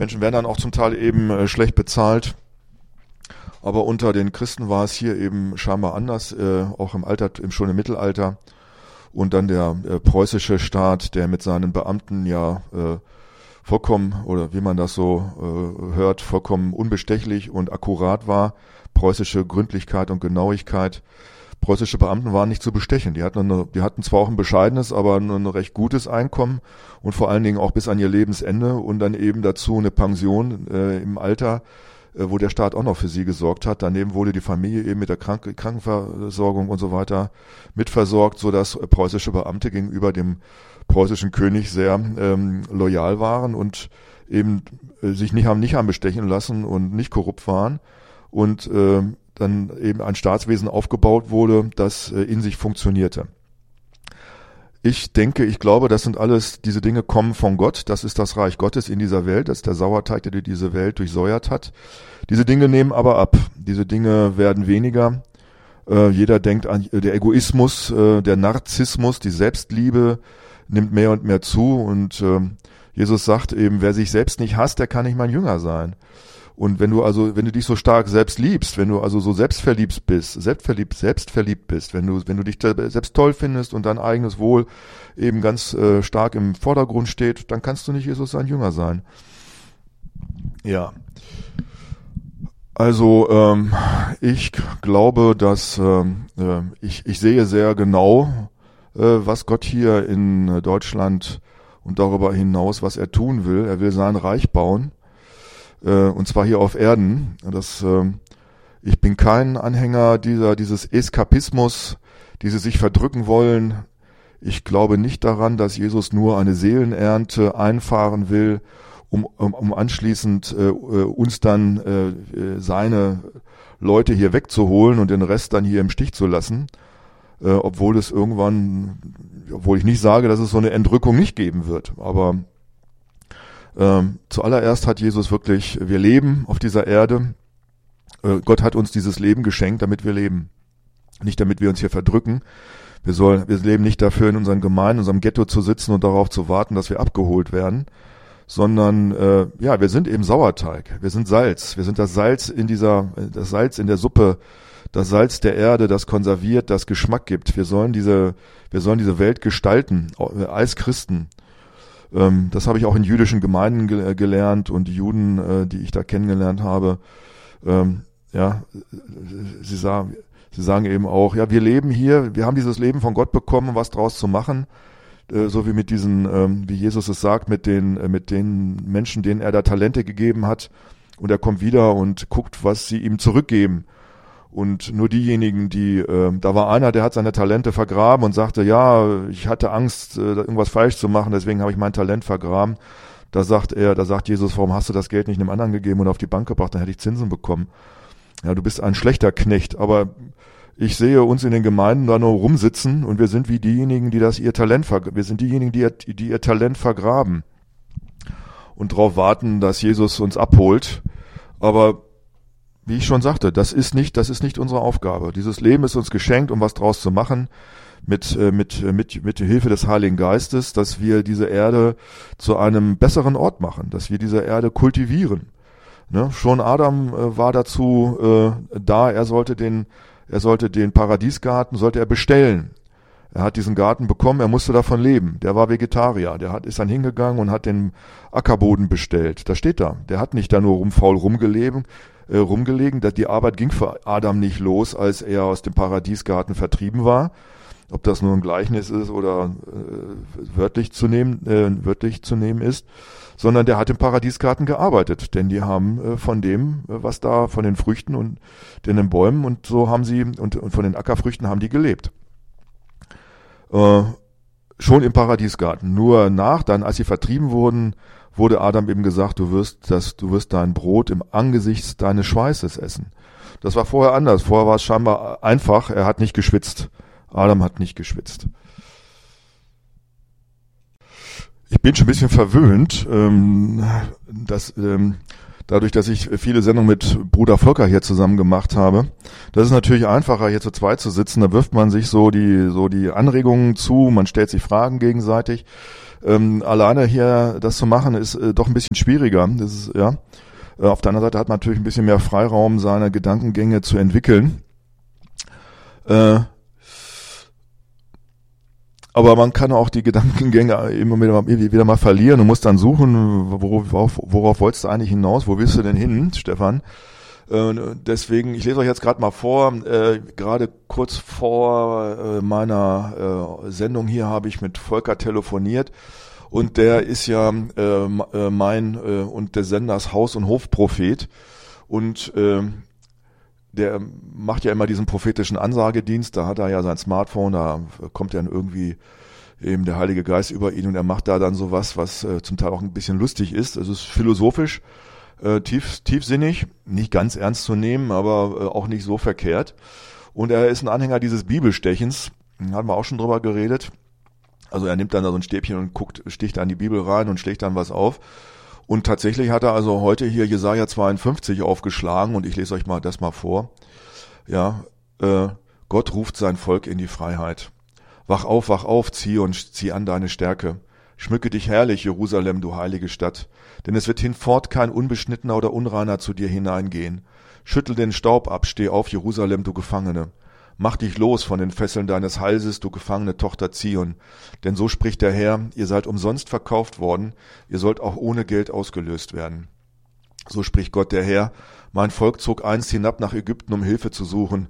Menschen werden dann auch zum Teil eben schlecht bezahlt. Aber unter den Christen war es hier eben scheinbar anders, auch schon im Mittelalter. Und dann der preußische Staat, der mit seinen Beamten ja vollkommen, oder wie man das so hört, vollkommen unbestechlich und akkurat war. Preußische Gründlichkeit und Genauigkeit. Preußische Beamten waren nicht zu bestechen. Die hatten zwar auch ein bescheidenes, aber ein recht gutes Einkommen und vor allen Dingen auch bis an ihr Lebensende und dann eben dazu eine Pension im Alter, wo der Staat auch noch für sie gesorgt hat. Daneben wurde die Familie eben mit der Krankenversorgung und so weiter mitversorgt, sodass preußische Beamte gegenüber dem preußischen König sehr loyal waren und eben sich nicht haben bestechen lassen und nicht korrupt waren und dann eben ein Staatswesen aufgebaut wurde, das in sich funktionierte. Ich glaube, diese Dinge kommen von Gott. Das ist das Reich Gottes in dieser Welt. Das ist der Sauerteig, der diese Welt durchsäuert hat. Diese Dinge nehmen aber ab. Diese Dinge werden weniger. Jeder denkt an der Egoismus, der Narzissmus, die Selbstliebe nimmt mehr und mehr zu. Und Jesus sagt eben, wer sich selbst nicht hasst, der kann nicht mein Jünger sein. Und wenn du dich so stark selbst liebst, wenn du also so selbstverliebt bist, wenn du dich selbst toll findest und dein eigenes Wohl eben ganz stark im Vordergrund steht, dann kannst du nicht Jesus sein Jünger sein. Ja. Also ich glaube, dass ich sehe sehr genau, was Gott hier in Deutschland und darüber hinaus, was er tun will. Er will sein Reich bauen. Und zwar hier auf Erden. Ich bin kein Anhänger dieses Eskapismus, dieses sich verdrücken wollen. Ich glaube nicht daran, dass Jesus nur eine Seelenernte einfahren will, um anschließend uns dann seine Leute hier wegzuholen und den Rest dann hier im Stich zu lassen. Obwohl ich nicht sage, dass es so eine Entrückung nicht geben wird. Aber zuallererst hat Jesus wirklich, wir leben auf dieser Erde. Gott hat uns dieses Leben geschenkt, damit wir leben. Nicht damit wir uns hier verdrücken. Wir leben nicht dafür, in unseren Gemeinden, in unserem Ghetto zu sitzen und darauf zu warten, dass wir abgeholt werden, sondern wir sind eben Sauerteig. Wir sind Salz. Wir sind das Salz in der Suppe, das Salz der Erde, das konserviert, das Geschmack gibt. Wir sollen diese Welt gestalten als Christen. Das habe ich auch in jüdischen Gemeinden gelernt und die Juden, die ich da kennengelernt habe, sie sagen eben auch, ja, wir leben hier, wir haben dieses Leben von Gott bekommen, um was draus zu machen, so wie mit diesen, wie Jesus es sagt, mit den Menschen, denen er da Talente gegeben hat, und er kommt wieder und guckt, was sie ihm zurückgeben. Und nur diejenigen, da war einer, der hat seine Talente vergraben und sagte, ja, ich hatte Angst, irgendwas falsch zu machen, deswegen habe ich mein Talent vergraben. Da sagt Jesus, warum hast du das Geld nicht einem anderen gegeben und auf die Bank gebracht, dann hätte ich Zinsen bekommen. Ja, du bist ein schlechter Knecht, aber ich sehe uns in den Gemeinden da nur rumsitzen und wir sind wie diejenigen, die ihr Talent vergraben und darauf warten, dass Jesus uns abholt. Aber wie ich schon sagte, das ist nicht unsere Aufgabe. Dieses Leben ist uns geschenkt, um was draus zu machen, mit der Hilfe des Heiligen Geistes, dass wir diese Erde zu einem besseren Ort machen, dass wir diese Erde kultivieren. Ne? Schon Adam war dazu da, er sollte den Paradiesgarten bestellen. Er hat diesen Garten bekommen, er musste davon leben. Der war Vegetarier, ist dann hingegangen und hat den Ackerboden bestellt. Das steht da. Der hat nicht da nur faul rumgelegen. Die Arbeit ging für Adam nicht los, als er aus dem Paradiesgarten vertrieben war. Ob das nur ein Gleichnis ist oder wörtlich zu nehmen ist, sondern der hat im Paradiesgarten gearbeitet, denn die haben von dem, von den Früchten und den Bäumen und so haben sie und von den Ackerfrüchten haben die gelebt. Schon im Paradiesgarten. Nur dann, als sie vertrieben wurden, wurde Adam eben gesagt, du wirst dein Brot im Angesicht deines Schweißes essen. Das war vorher anders. Vorher war es scheinbar einfach. Er hat nicht geschwitzt. Adam hat nicht geschwitzt. Ich bin schon ein bisschen verwöhnt, dadurch, dass ich viele Sendungen mit Bruder Volker hier zusammen gemacht habe. Das ist natürlich einfacher, hier zu zweit zu sitzen. Da wirft man sich so die Anregungen zu, man stellt sich Fragen gegenseitig. Alleine hier das zu machen ist doch ein bisschen schwieriger. Das ist, ja. Auf der anderen Seite hat man natürlich ein bisschen mehr Freiraum, seine Gedankengänge zu entwickeln. Aber man kann auch die Gedankengänge immer wieder mal verlieren und muss dann suchen, worauf wolltest du eigentlich hinaus? Wo willst du denn hin, Stefan? Deswegen, ich lese euch jetzt gerade mal vor, gerade kurz vor meiner Sendung hier habe ich mit Volker telefoniert und der ist ja mein und des Senders Haus- und Hofprophet und der macht ja immer diesen prophetischen Ansagedienst, da hat er ja sein Smartphone, da kommt dann irgendwie eben der Heilige Geist über ihn und er macht da dann sowas, was zum Teil auch ein bisschen lustig ist. Es ist philosophisch, tiefsinnig, nicht ganz ernst zu nehmen, aber auch nicht so verkehrt. Und er ist ein Anhänger dieses Bibelstechens, haben wir auch schon drüber geredet. Also er nimmt dann da so ein Stäbchen und sticht da in die Bibel rein und schlägt dann was auf. Und tatsächlich hat er also heute hier Jesaja 52 aufgeschlagen und ich lese euch mal das mal vor. Ja, Gott ruft sein Volk in die Freiheit. Wach auf, Zion, zieh an deine Stärke. Schmücke dich herrlich, Jerusalem, du heilige Stadt. Denn es wird hinfort kein Unbeschnittener oder Unreiner zu dir hineingehen. Schüttel den Staub ab, steh auf, Jerusalem, du Gefangene. Mach dich los von den Fesseln deines Halses, du gefangene Tochter Zion. Denn so spricht der Herr, ihr seid umsonst verkauft worden, ihr sollt auch ohne Geld ausgelöst werden. So spricht Gott der Herr, mein Volk zog einst hinab nach Ägypten, um Hilfe zu suchen.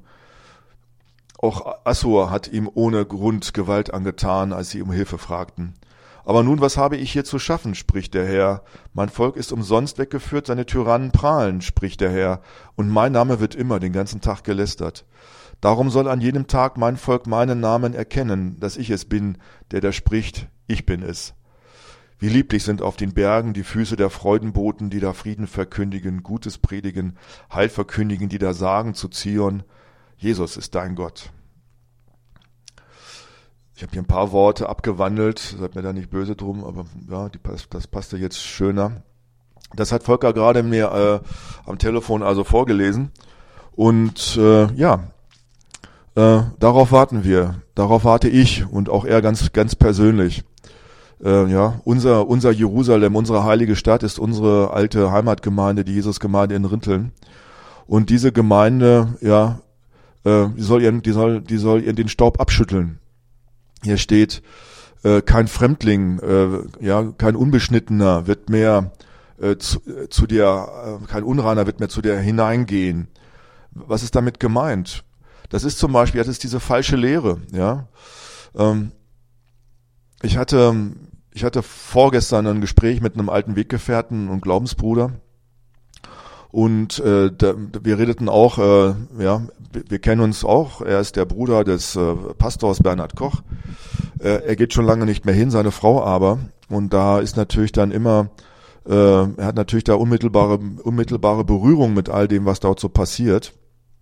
Auch Assur hat ihm ohne Grund Gewalt angetan, als sie um Hilfe fragten. Aber nun, was habe ich hier zu schaffen, spricht der Herr. Mein Volk ist umsonst weggeführt, seine Tyrannen prahlen, spricht der Herr. Und mein Name wird immer den ganzen Tag gelästert. Darum soll an jedem Tag mein Volk meinen Namen erkennen, dass ich es bin, der da spricht, ich bin es. Wie lieblich sind auf den Bergen die Füße der Freudenboten, die da Frieden verkündigen, Gutes predigen, Heil verkündigen, die da sagen zu Zion, Jesus ist dein Gott. Ich habe hier ein paar Worte abgewandelt, seid mir da nicht böse drum, aber ja, das passte jetzt schöner. Das hat Volker gerade mir am Telefon also vorgelesen und darauf warten wir, darauf warte ich und auch er ganz persönlich. Unser Jerusalem, unsere heilige Stadt ist unsere alte Heimatgemeinde, die Jesusgemeinde in Rinteln. Und diese Gemeinde, die soll ihren den Staub abschütteln. Hier steht, kein Fremdling, kein Unbeschnittener wird mehr zu dir, kein Unreiner wird mehr zu dir hineingehen. Was ist damit gemeint? Das ist zum Beispiel, das ist diese falsche Lehre, ja. Ich hatte vorgestern ein Gespräch mit einem alten Weggefährten und Glaubensbruder und wir redeten auch, wir kennen uns auch, er ist der Bruder des Pastors Bernhard Koch, er geht schon lange nicht mehr hin, seine Frau aber, und da ist natürlich dann immer, er hat natürlich da unmittelbare Berührung mit all dem, was dort so passiert.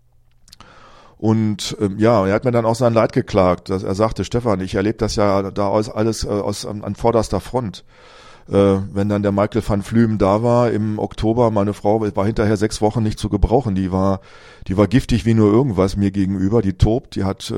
Und er hat mir dann auch sein Leid geklagt. Er sagte, Stefan, ich erlebe das ja da alles an vorderster Front. Wenn dann der Michael van Flümen da war im Oktober, meine Frau war hinterher 6 Wochen nicht zu gebrauchen. Die war giftig wie nur irgendwas mir gegenüber. Die tobt, die hat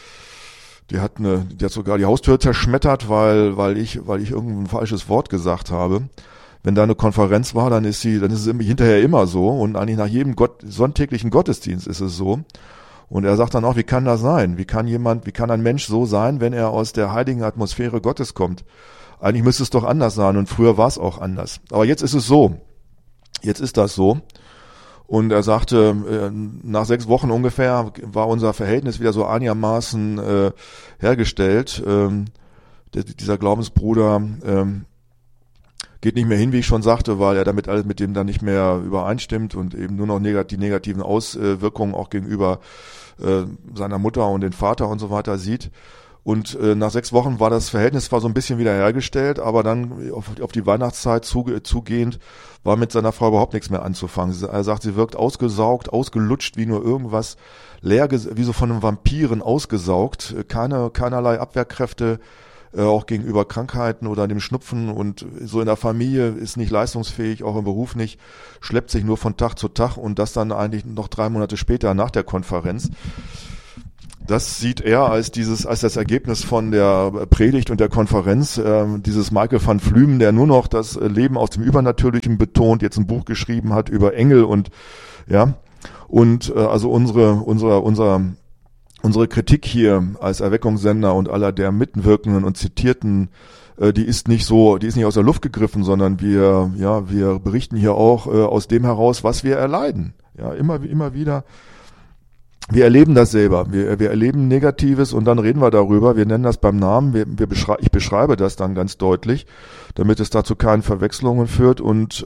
sogar die Haustür zerschmettert, weil ich irgendein falsches Wort gesagt habe. Wenn da eine Konferenz war, dann ist es hinterher immer so und eigentlich nach jedem sonntäglichen Gottesdienst ist es so. Und er sagt dann auch, wie kann das sein? Wie kann ein Mensch so sein, wenn er aus der heiligen Atmosphäre Gottes kommt? Eigentlich müsste es doch anders sein und früher war es auch anders. Aber jetzt ist es so. Jetzt ist das so. Und er sagte, nach 6 Wochen ungefähr war unser Verhältnis wieder so einigermaßen hergestellt. Dieser Glaubensbruder geht nicht mehr hin, wie ich schon sagte, weil er damit alles mit dem dann nicht mehr übereinstimmt und eben nur noch die negativen Auswirkungen auch gegenüber seiner Mutter und den Vater und so weiter sieht. Und nach 6 Wochen war das Verhältnis zwar so ein bisschen wieder hergestellt, aber dann auf die Weihnachtszeit zugehend war mit seiner Frau überhaupt nichts mehr anzufangen. Er sagt, sie wirkt ausgesaugt, ausgelutscht wie nur irgendwas, leer, wie so von einem Vampiren ausgesaugt, keinerlei Abwehrkräfte, auch gegenüber Krankheiten oder dem Schnupfen, und so in der Familie ist nicht leistungsfähig, auch im Beruf nicht, schleppt sich nur von Tag zu Tag, und das dann eigentlich noch 3 Monate später nach der Konferenz. Das sieht er als das Ergebnis von der Predigt und der Konferenz, dieses Michael van Flumen, der nur noch das Leben aus dem Übernatürlichen betont, jetzt ein Buch geschrieben hat über Engel und ja, und also unsere Kritik hier als Erweckungssender und aller der Mitwirkenden und Zitierten, die ist nicht aus der Luft gegriffen, sondern wir berichten hier auch aus dem heraus, was wir erleiden. Ja, immer wieder. Wir erleben das selber. Wir erleben Negatives und dann reden wir darüber. Wir nennen das beim Namen. Ich beschreibe das dann ganz deutlich, damit es da zu keinen Verwechslungen führt und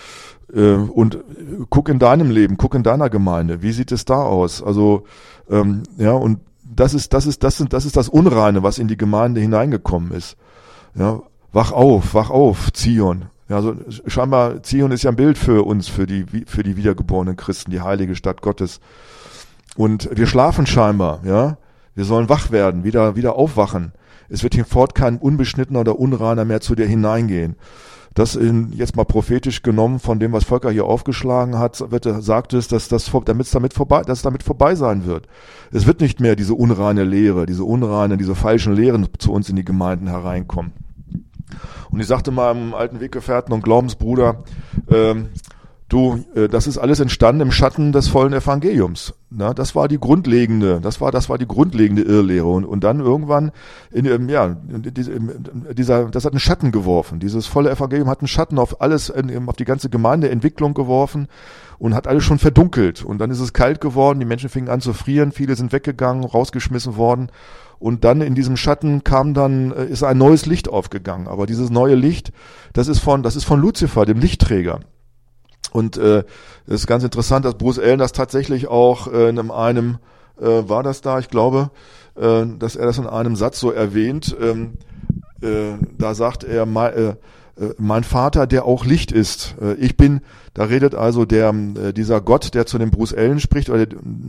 guck in deinem Leben, guck in deiner Gemeinde. Wie sieht es da aus? Also, und das ist das Unreine, was in die Gemeinde hineingekommen ist. Ja, wach auf, Zion. Ja, also scheinbar Zion ist ja ein Bild für uns, für die wiedergeborenen Christen, die heilige Stadt Gottes. Und wir schlafen scheinbar, ja. Wir sollen wach werden, wieder aufwachen. Es wird hinfort kein Unbeschnittener oder Unreiner mehr zu dir hineingehen. Das jetzt mal prophetisch genommen von dem, was Volker hier aufgeschlagen hat, sagt es, dass damit vorbei sein wird. Es wird nicht mehr diese unreine Lehre, diese falschen Lehren zu uns in die Gemeinden hereinkommen. Und ich sagte meinem alten Weggefährten und Glaubensbruder, das ist alles entstanden im Schatten des vollen Evangeliums. Na, das war die grundlegende Irrlehre. Und dann irgendwann, das hat einen Schatten geworfen. Dieses volle Evangelium hat einen Schatten auf alles, auf die ganze Gemeindeentwicklung geworfen und hat alles schon verdunkelt. Und dann ist es kalt geworden, die Menschen fingen an zu frieren, viele sind weggegangen, rausgeschmissen worden. Und dann in diesem Schatten ist ein neues Licht aufgegangen. Aber dieses neue Licht, das ist von Luzifer, dem Lichtträger. Und es ist ganz interessant, dass Bruce Allen das tatsächlich auch in einem war das da, ich glaube, dass er das in einem Satz so erwähnt. Da sagt er, mein Vater, der auch Licht ist. Da redet also dieser Gott, der zu dem Bruce Allen spricht, oder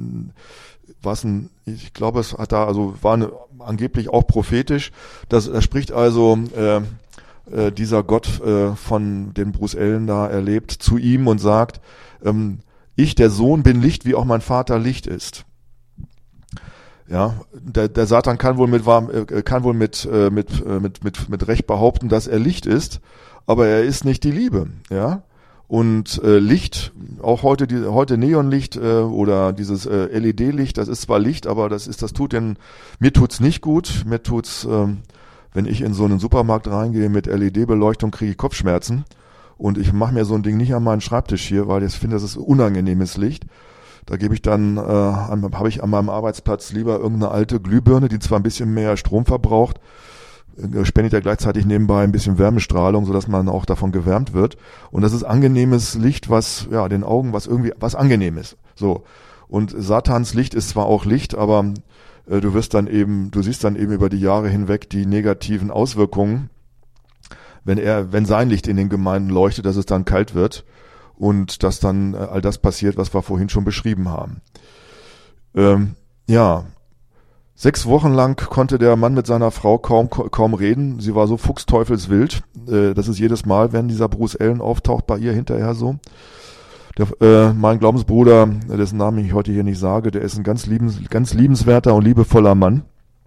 ich glaube, es hat da, also war angeblich auch prophetisch. Das spricht also dieser Gott, von dem Bruce Allen da erlebt, zu ihm und sagt, ich, der Sohn, bin Licht, wie auch mein Vater Licht ist. Ja, der Satan kann wohl mit Recht behaupten, dass er Licht ist, aber er ist nicht die Liebe, ja. Und Licht, auch heute Neonlicht oder dieses LED-Licht, das ist zwar Licht, aber mir tut's nicht gut, wenn ich in so einen Supermarkt reingehe mit LED-Beleuchtung, kriege ich Kopfschmerzen und ich mache mir so ein Ding nicht an meinen Schreibtisch hier, weil ich finde, das ist unangenehmes Licht. Da habe ich an meinem Arbeitsplatz lieber irgendeine alte Glühbirne, die zwar ein bisschen mehr Strom verbraucht, spendet ja gleichzeitig nebenbei ein bisschen Wärmestrahlung, sodass man auch davon gewärmt wird. Und das ist angenehmes Licht, was den Augen was angenehm ist. So. Und Satans Licht ist zwar auch Licht, aber du siehst dann eben über die Jahre hinweg die negativen Auswirkungen, wenn sein Licht in den Gemeinden leuchtet, dass es dann kalt wird und dass dann all das passiert, was wir vorhin schon beschrieben haben. 6 Wochen lang konnte der Mann mit seiner Frau kaum reden. Sie war so fuchsteufelswild. Das ist jedes Mal, wenn dieser Bruce Allen auftaucht, bei ihr hinterher so. Mein Glaubensbruder, dessen Namen ich heute hier nicht sage, der ist ein ganz liebenswerter und liebevoller Mann,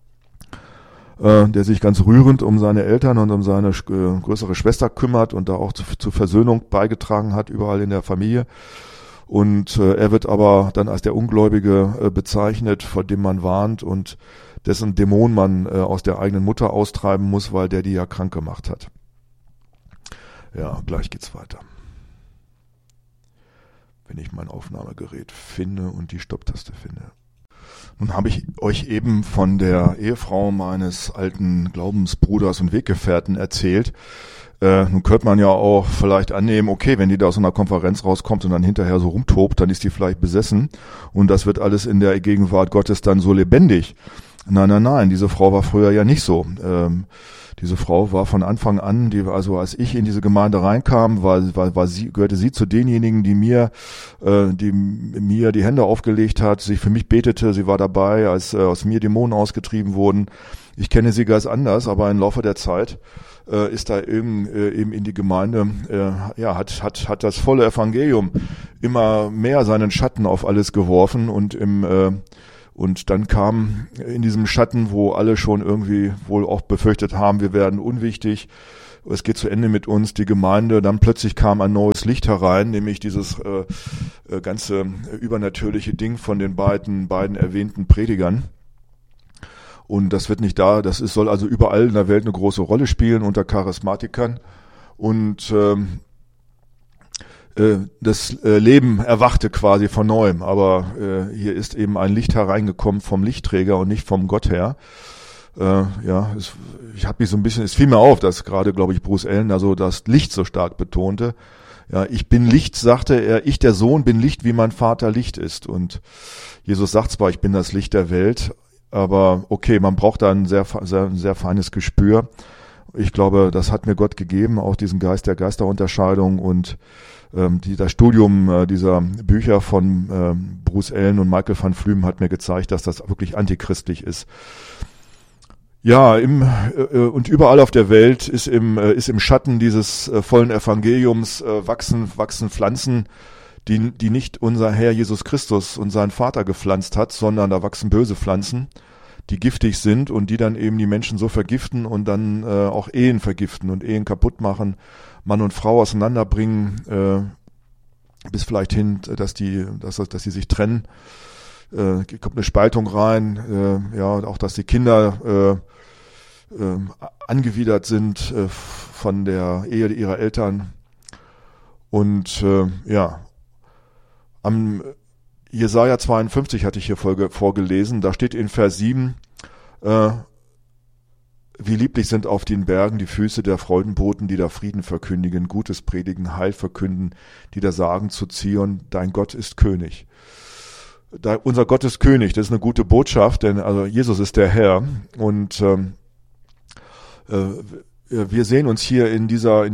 der sich ganz rührend um seine Eltern und um seine größere Schwester kümmert und da auch zur Versöhnung beigetragen hat, überall in der Familie. Und er wird aber dann als der Ungläubige bezeichnet, vor dem man warnt und dessen Dämon man aus der eigenen Mutter austreiben muss, weil der die ja krank gemacht hat. Ja, gleich geht's weiter. Wenn ich mein Aufnahmegerät finde und die Stopptaste finde. Nun habe ich euch eben von der Ehefrau meines alten Glaubensbruders und Weggefährten erzählt. Nun könnte man ja auch vielleicht annehmen, okay, wenn die da aus einer Konferenz rauskommt und dann hinterher so rumtobt, dann ist die vielleicht besessen und das wird alles in der Gegenwart Gottes dann so lebendig. Nein, diese Frau war früher ja nicht so. Diese Frau war von Anfang an, als ich in diese Gemeinde reinkam, gehörte sie zu denjenigen, die mir die Hände aufgelegt hat, sie für mich betete, sie war dabei, als aus mir Dämonen ausgetrieben wurden. Ich kenne sie ganz anders, aber im Laufe der Zeit ist da eben in die Gemeinde, hat das volle Evangelium immer mehr seinen Schatten auf alles geworfen und Und dann kam in diesem Schatten, wo alle schon irgendwie wohl auch befürchtet haben, wir werden unwichtig, es geht zu Ende mit uns, die Gemeinde, dann plötzlich kam ein neues Licht herein, nämlich dieses ganze übernatürliche Ding von den beiden erwähnten Predigern. Und das wird nicht da, soll also überall in der Welt eine große Rolle spielen unter Charismatikern. Und das Leben erwachte quasi von neuem, aber hier ist eben ein Licht hereingekommen vom Lichtträger und nicht vom Gott her. Ich habe mich so ein bisschen, es fiel mir auf, dass gerade, glaube ich, Bruce Allen also das Licht so stark betonte. Ja, ich bin Licht, sagte er, ich der Sohn bin Licht, wie mein Vater Licht ist. Und Jesus sagt zwar, ich bin das Licht der Welt, aber okay, man braucht da ein sehr feines Gespür. Ich glaube, das hat mir Gott gegeben, auch diesen Geist der Geisterunterscheidung und das Studium dieser Bücher von Bruce Allen und Michael van Flümen hat mir gezeigt, dass das wirklich antichristlich ist. Ja, und überall auf der Welt ist im Schatten dieses vollen Evangeliums wachsen Pflanzen, die nicht unser Herr Jesus Christus und sein Vater gepflanzt hat, sondern da wachsen böse Pflanzen, die giftig sind und die dann eben die Menschen so vergiften und dann auch Ehen vergiften und Ehen kaputt machen, Mann und Frau auseinanderbringen, bis vielleicht hin, dass sie sich trennen. Kommt eine Spaltung rein, auch dass die Kinder angewidert sind von der Ehe ihrer Eltern. Und am Jesaja 52 hatte ich hier vorgelesen, da steht in Vers 7, wie lieblich sind auf den Bergen die Füße der Freudenboten, die da Frieden verkündigen, Gutes predigen, Heil verkünden, die da sagen zu Zion, dein Gott ist König. Unser Gott ist König, das ist eine gute Botschaft, denn also Jesus ist der Herr und wir sehen uns hier in dieser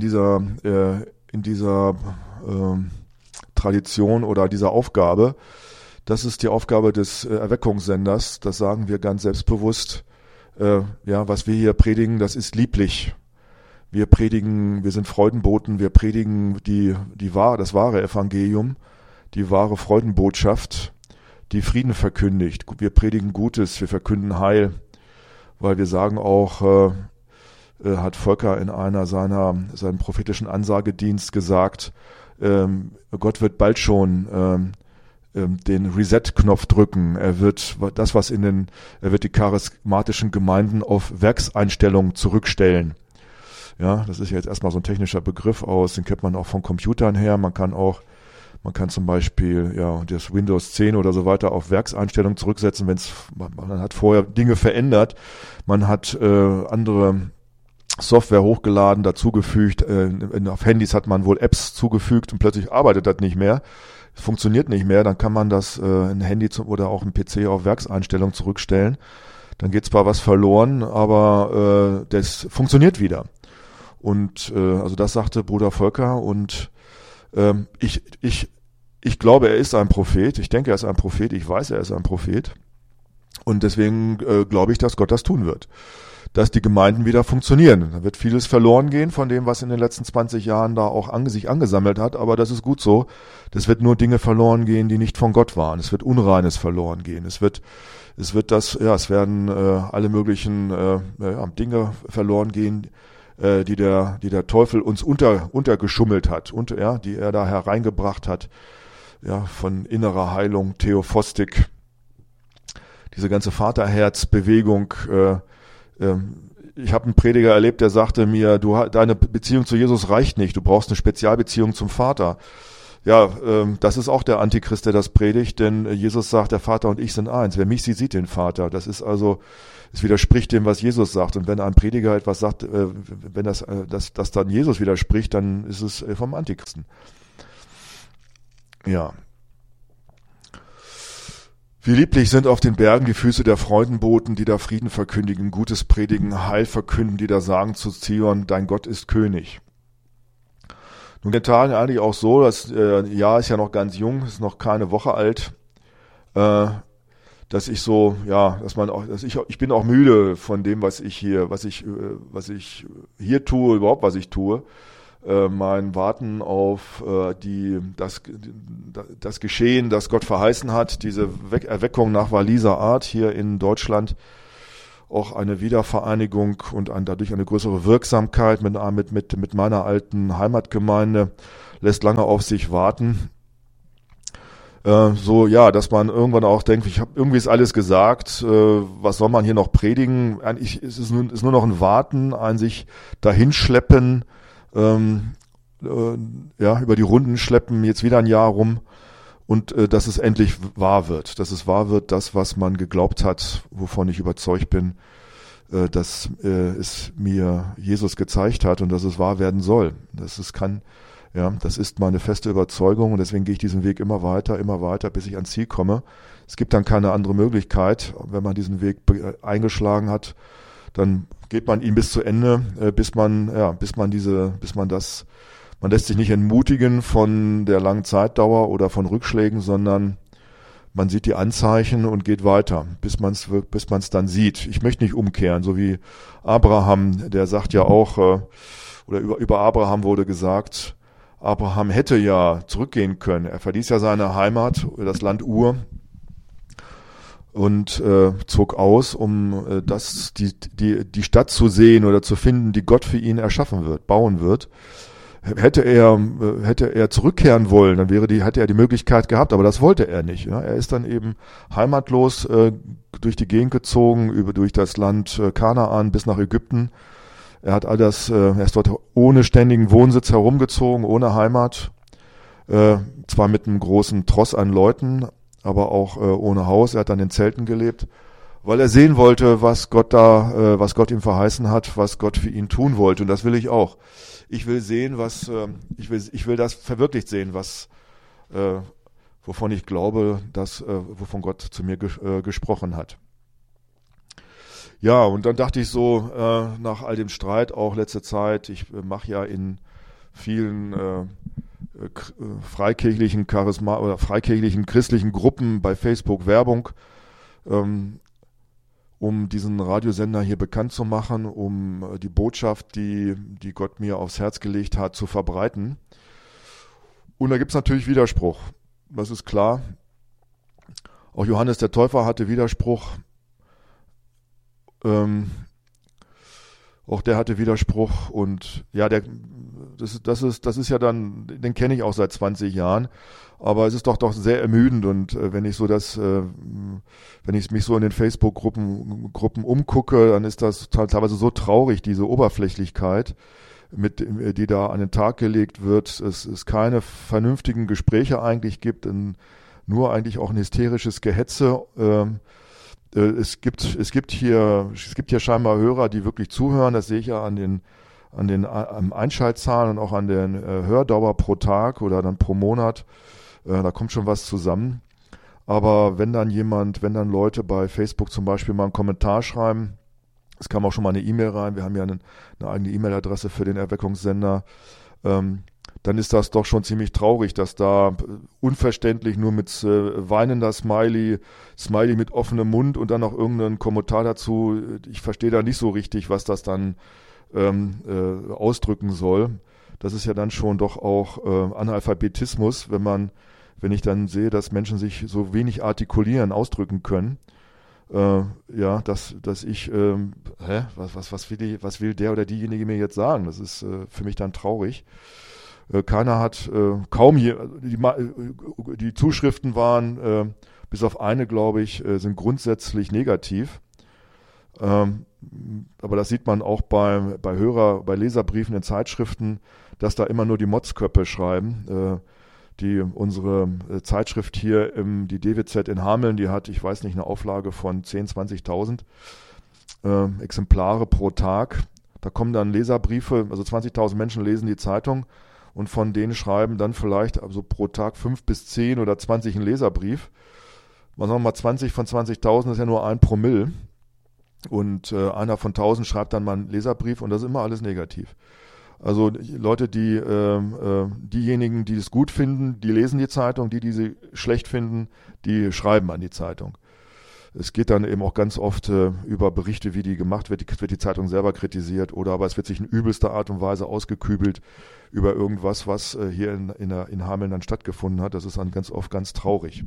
Tradition oder dieser Aufgabe. Das ist die Aufgabe des Erweckungssenders, das sagen wir ganz selbstbewusst. Was wir hier predigen, das ist lieblich. Wir sind Freudenboten, wir predigen das wahre Evangelium, die wahre Freudenbotschaft, die Frieden verkündigt. Wir predigen Gutes, wir verkünden Heil, weil wir sagen auch, hat Volker in seinem prophetischen Ansagedienst gesagt, Gott wird bald schon den Reset-Knopf drücken. Er wird die charismatischen Gemeinden auf Werkseinstellungen zurückstellen. Ja, das ist ja jetzt erstmal so ein technischer Begriff den kennt man auch von Computern her. Man kann zum Beispiel das Windows 10 oder so weiter auf Werkseinstellungen zurücksetzen, man hat vorher Dinge verändert, man hat andere Software hochgeladen, dazugefügt, auf Handys hat man wohl Apps zugefügt und plötzlich arbeitet das nicht mehr, es funktioniert nicht mehr, dann kann man das ein Handy oder auch ein PC auf Werkseinstellungen zurückstellen, dann geht zwar was verloren, aber das funktioniert wieder. Und also das sagte Bruder Volker und ich glaube, er ist ein Prophet, ich denke, er ist ein Prophet, ich weiß, er ist ein Prophet und deswegen glaube ich, dass Gott das tun wird. Dass die Gemeinden wieder funktionieren. Da wird vieles verloren gehen von dem, was in den letzten 20 Werden da auch sich angesammelt hat, aber das ist gut so. Das wird nur Dinge verloren gehen, die nicht von Gott waren. Es wird Unreines verloren gehen. Es werden alle möglichen Dinge verloren gehen, die der Teufel uns untergeschummelt hat und die er da hereingebracht hat. Ja, von innerer Heilung, Theophostik, diese ganze Vaterherzbewegung. Ich habe einen Prediger erlebt, der sagte mir, deine Beziehung zu Jesus reicht nicht, du brauchst eine Spezialbeziehung zum Vater. Ja, das ist auch der Antichrist, der das predigt, denn Jesus sagt, der Vater und ich sind eins. Wer mich sieht, sieht den Vater. Es widerspricht dem, was Jesus sagt. Und wenn ein Prediger etwas sagt, wenn das dann Jesus widerspricht, dann ist es vom Antichristen. Ja. Wie lieblich sind auf den Bergen die Füße der Freudenboten, die da Frieden verkündigen, Gutes predigen, Heil verkünden, die da sagen zu Zion, dein Gott ist König. Nun, in den Tagen eigentlich auch so, das Jahr ist ja noch ganz jung, ist noch keine Woche alt, dass ich bin auch müde von dem, was ich hier tue, überhaupt was ich tue. mein Warten auf das Geschehen, das Gott verheißen hat, diese Erweckung nach Walliser Art hier in Deutschland, auch eine Wiedervereinigung und dadurch eine größere Wirksamkeit mit meiner alten Heimatgemeinde, lässt lange auf sich warten. Dass man irgendwann auch denkt, irgendwie ist alles gesagt, was soll man hier noch predigen? Eigentlich ist nur noch ein Warten, ein sich dahinschleppen, über die Runden schleppen, jetzt wieder ein Jahr rum und dass es endlich wahr wird. Dass es wahr wird, das, was man geglaubt hat, wovon ich überzeugt bin, dass es mir Jesus gezeigt hat und dass es wahr werden soll. Das ist meine feste Überzeugung und deswegen gehe ich diesen Weg immer weiter, bis ich ans Ziel komme. Es gibt dann keine andere Möglichkeit. Wenn man diesen Weg eingeschlagen hat, dann geht man ihn bis zu Ende, man lässt sich nicht entmutigen von der langen Zeitdauer oder von Rückschlägen, sondern man sieht die Anzeichen und geht weiter, bis man es dann sieht. Ich möchte nicht umkehren, so wie Abraham, der sagt ja auch, oder über Abraham wurde gesagt, Abraham hätte ja zurückgehen können. Er verließ ja seine Heimat, das Land Ur, und zog aus, um die Stadt zu sehen oder zu finden, die Gott für ihn bauen wird. Hätte er zurückkehren wollen, dann hätte er die Möglichkeit gehabt, aber das wollte er nicht. Ja? Er ist dann eben heimatlos durch die Gegend gezogen, durch das Land Kanaan bis nach Ägypten. Er ist dort ohne ständigen Wohnsitz herumgezogen, ohne Heimat, zwar mit einem großen Tross an Leuten, aber auch ohne Haus. Er hat dann in Zelten gelebt, weil er sehen wollte, was Gott ihm verheißen hat, was Gott für ihn tun wollte. Und das will ich auch. Ich will sehen, ich will das verwirklicht sehen, wovon ich glaube, wovon Gott zu mir gesprochen hat. Ja, und dann dachte ich so, nach all dem Streit, auch letzte Zeit, ich mache ja in vielen freikirchlichen freikirchlichen christlichen Gruppen bei Facebook Werbung, um diesen Radiosender hier bekannt zu machen, um die Botschaft, die Gott mir aufs Herz gelegt hat, zu verbreiten. Und da gibt es natürlich Widerspruch. Das ist klar. Auch Johannes der Täufer hatte Widerspruch. Auch der hatte Widerspruch und ja, das ist ja dann, den kenne ich auch seit 20 Jahren, aber es ist doch sehr ermüdend und wenn ich mich so in den Facebook-Gruppen umgucke, dann ist das teilweise so traurig, diese Oberflächlichkeit, die da an den Tag gelegt wird. Es keine vernünftigen Gespräche eigentlich gibt, nur eigentlich auch ein hysterisches Gehetze. Es gibt hier scheinbar Hörer, die wirklich zuhören. Das sehe ich ja an den Einschaltzahlen und auch an den Hördauer pro Tag oder dann pro Monat. Da kommt schon was zusammen. Aber wenn dann Leute bei Facebook zum Beispiel mal einen Kommentar schreiben, es kam auch schon mal eine E-Mail rein, wir haben ja eine eigene E-Mail-Adresse für den Erweckungssender, dann ist das doch schon ziemlich traurig, dass da unverständlich nur mit weinender Smiley mit offenem Mund und dann noch irgendein Kommentar dazu. Ich verstehe da nicht so richtig, was das dann ausdrücken soll. Das ist ja dann schon doch auch Analphabetismus, wenn ich dann sehe, dass Menschen sich so wenig artikulieren, ausdrücken können. Dass ich, was will der oder diejenige mir jetzt sagen? Das ist für mich dann traurig. Keiner hat, die Zuschriften waren, bis auf eine, glaube ich, sind grundsätzlich negativ. Aber das sieht man auch bei Leserbriefen in Zeitschriften, dass da immer nur die Motzköppe schreiben. Unsere Zeitschrift hier, die DWZ in Hameln, die hat, ich weiß nicht, eine Auflage von 10.000, 20.000 Exemplare pro Tag. Da kommen dann Leserbriefe, also 20.000 Menschen lesen die Zeitung und von denen schreiben dann vielleicht also pro Tag 5 bis 10 oder 20 einen Leserbrief. Was sagen wir mal, 20 von 20.000 ist ja nur 1 Promille. Und einer von 1.000 schreibt dann mal einen Leserbrief und das ist immer alles negativ. Also Leute, diejenigen, die es gut finden, die lesen die Zeitung, die sie schlecht finden, die schreiben an die Zeitung. Es geht dann eben auch ganz oft über Berichte, wie die gemacht wird die Zeitung selber kritisiert aber es wird sich in übelster Art und Weise ausgekübelt über irgendwas, was hier in Hameln dann stattgefunden hat. Das ist dann ganz oft ganz traurig.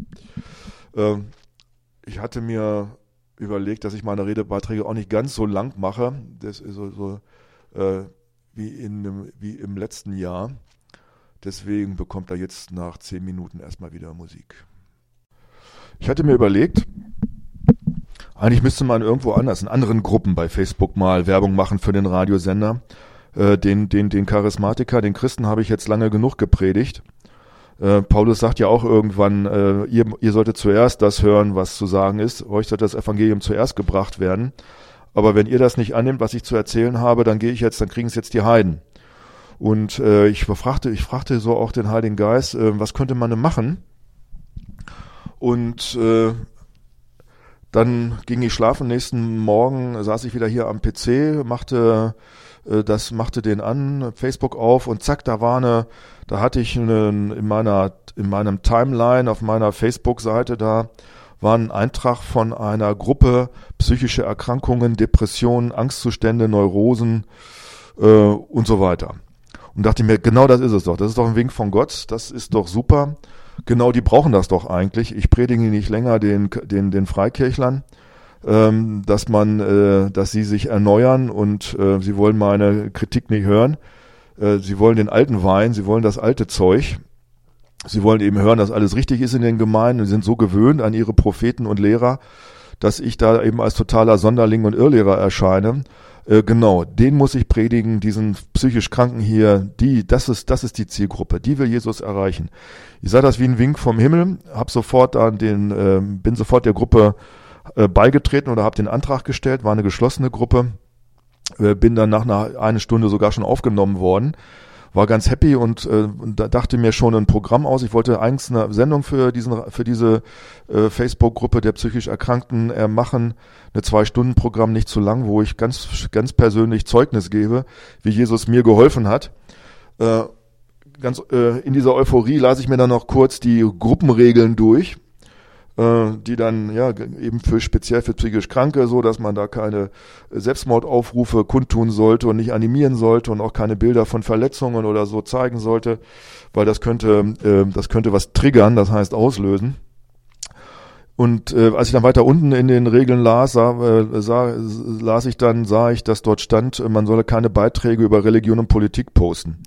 Ich hatte mir überlegt, dass ich meine Redebeiträge auch nicht ganz so lang mache, das ist wie im letzten Jahr. Deswegen bekommt er jetzt nach 10 Minuten erstmal wieder Musik. Ich hatte mir überlegt, eigentlich müsste man irgendwo anders, in anderen Gruppen bei Facebook mal Werbung machen für den Radiosender. Den Charismatiker, den Christen habe ich jetzt lange genug gepredigt. Paulus sagt ja auch irgendwann, ihr solltet zuerst das hören, was zu sagen ist. Euch sollte das Evangelium zuerst gebracht werden. Aber wenn ihr das nicht annimmt, was ich zu erzählen habe, dann kriegen es jetzt die Heiden. Und ich fragte so auch den Heiligen Geist, was könnte man denn machen? Und dann ging ich schlafen. Nächsten Morgen saß ich wieder hier am PC, machte den an, Facebook auf und zack, da hatte ich in meinem Timeline auf meiner Facebook-Seite, da war ein Eintrag von einer Gruppe psychische Erkrankungen, Depressionen, Angstzustände, Neurosen und so weiter. Und dachte mir, genau das ist es doch. Das ist doch ein Wink von Gott. Das ist doch super. Genau, die brauchen das doch eigentlich. Ich predige nicht länger den Freikirchlern, dass sie sich erneuern und sie wollen meine Kritik nicht hören. Sie wollen den alten Wein, sie wollen das alte Zeug. Sie wollen eben hören, dass alles richtig ist in den Gemeinden und sind so gewöhnt an ihre Propheten und Lehrer, dass ich da eben als totaler Sonderling und Irrlehrer erscheine. Genau, den muss ich predigen, diesen psychisch Kranken hier, das ist die Zielgruppe, die will Jesus erreichen. Ich sah das wie ein Wink vom Himmel, bin sofort der Gruppe beigetreten oder habe den Antrag gestellt, war eine geschlossene Gruppe, bin dann nach einer Stunde sogar schon aufgenommen worden, war ganz happy und dachte mir schon ein Programm aus. Ich wollte eigentlich eine Sendung für diese Facebook-Gruppe der psychisch Erkrankten machen, eine 2-Stunden-Programm, nicht zu lang, wo ich ganz persönlich Zeugnis gebe, wie Jesus mir geholfen hat. In dieser Euphorie las ich mir dann noch kurz die Gruppenregeln durch, die dann ja eben speziell für psychisch Kranke, so dass man da keine Selbstmordaufrufe kundtun sollte und nicht animieren sollte und auch keine Bilder von Verletzungen oder so zeigen sollte, weil das könnte was triggern, das heißt auslösen. Und als ich dann weiter unten in den Regeln sah ich, dass dort stand, man solle keine Beiträge über Religion und Politik posten.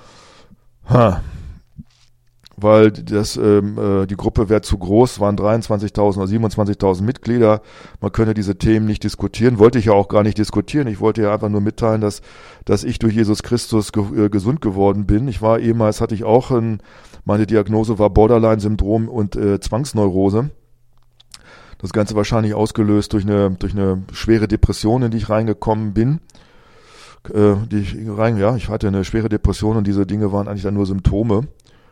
Weil die Gruppe wäre zu groß, waren 23.000 oder 27.000 Mitglieder. Man könne diese Themen nicht diskutieren. Wollte ich ja auch gar nicht diskutieren. Ich wollte ja einfach nur mitteilen, dass ich durch Jesus Christus gesund geworden bin. Hatte ich auch meine Diagnose war Borderline-Syndrom und Zwangsneurose. Das Ganze wahrscheinlich ausgelöst durch eine schwere Depression, in die ich reingekommen bin. Ich hatte eine schwere Depression und diese Dinge waren eigentlich dann nur Symptome.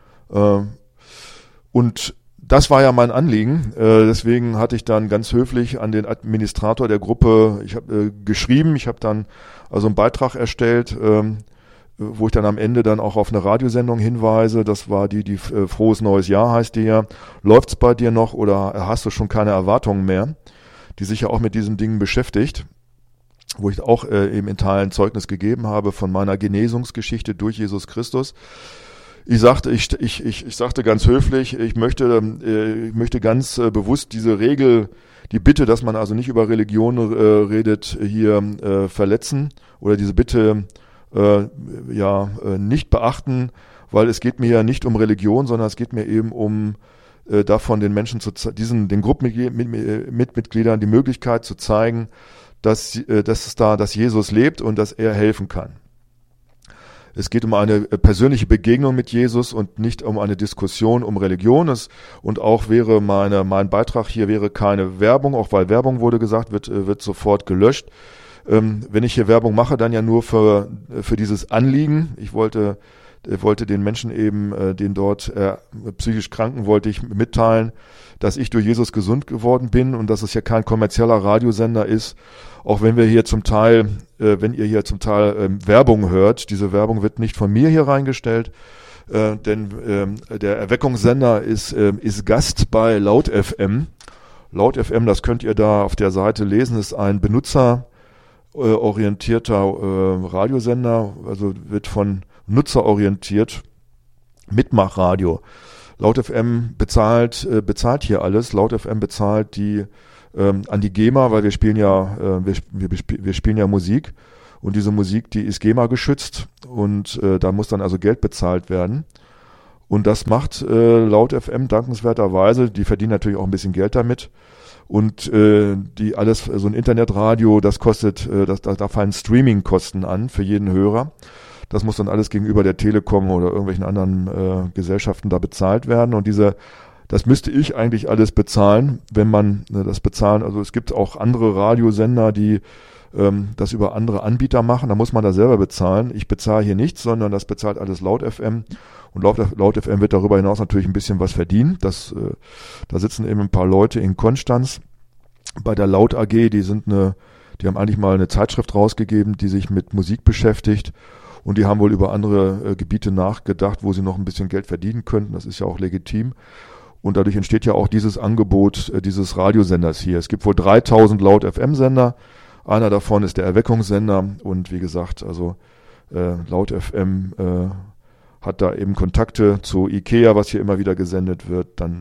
Und das war ja mein Anliegen. Deswegen hatte ich dann ganz höflich an den Administrator der Gruppe, ich habe geschrieben, ich habe dann also einen Beitrag erstellt, wo ich dann am Ende dann auch auf eine Radiosendung hinweise. Das war die Frohes Neues Jahr heißt die ja. Läuft's bei dir noch oder hast du schon keine Erwartungen mehr? Die sich ja auch mit diesen Dingen beschäftigt, wo ich auch eben in Teilen Zeugnis gegeben habe von meiner Genesungsgeschichte durch Jesus Christus. Ich sagte ganz höflich, ich möchte ganz bewusst diese Regel, die Bitte, dass man also nicht über Religion redet, hier verletzen oder diese Bitte nicht beachten, weil es geht mir ja nicht um Religion, sondern es geht mir eben um davon den Menschen den Gruppenmitgliedern die Möglichkeit zu zeigen, dass Jesus lebt und dass er helfen kann. Es geht um eine persönliche Begegnung mit Jesus und nicht um eine Diskussion um Religion. Und auch mein Beitrag hier wäre keine Werbung, auch weil Werbung wurde gesagt, wird sofort gelöscht. Wenn ich hier Werbung mache, dann ja nur für dieses Anliegen. Ich wollte den Menschen eben, den dort psychisch Kranken, wollte ich mitteilen, dass ich durch Jesus gesund geworden bin und dass es ja kein kommerzieller Radiosender ist. Auch wenn ihr hier zum Teil Werbung hört, diese Werbung wird nicht von mir hier reingestellt, denn der Erweckungssender ist Gast bei Laut FM Laut FM, das könnt ihr da auf der Seite lesen, ist ein benutzerorientierter Radiosender, also wird von nutzerorientiert, Mitmachradio. Laut FM bezahlt hier alles. Laut FM bezahlt die an die GEMA, weil wir spielen ja Musik und diese Musik, die ist GEMA geschützt und da muss dann also Geld bezahlt werden. Und das macht Laut FM dankenswerterweise, die verdienen natürlich auch ein bisschen Geld damit. Und so ein Internetradio, das kostet, da fallen Streaming-Kosten an für jeden Hörer. Das muss dann alles gegenüber der Telekom oder irgendwelchen anderen Gesellschaften da bezahlt werden. Und das müsste ich eigentlich alles bezahlen, wenn man das bezahlen. Also es gibt auch andere Radiosender, die das über andere Anbieter machen. Da muss man da selber bezahlen. Ich bezahle hier nichts, sondern das bezahlt alles Laut FM. Und Laut FM wird darüber hinaus natürlich ein bisschen was verdienen. Da sitzen eben ein paar Leute in Konstanz bei der Laut AG. Die haben eigentlich mal eine Zeitschrift rausgegeben, die sich mit Musik beschäftigt. Und die haben wohl über andere Gebiete nachgedacht, wo sie noch ein bisschen Geld verdienen könnten. Das ist ja auch legitim. Und dadurch entsteht ja auch dieses Angebot dieses Radiosenders hier. Es gibt wohl 3000 Laut-FM-Sender. Einer davon ist der Erweckungssender. Und wie gesagt, also Laut-FM hat da eben Kontakte zu IKEA, was hier immer wieder gesendet wird. Dann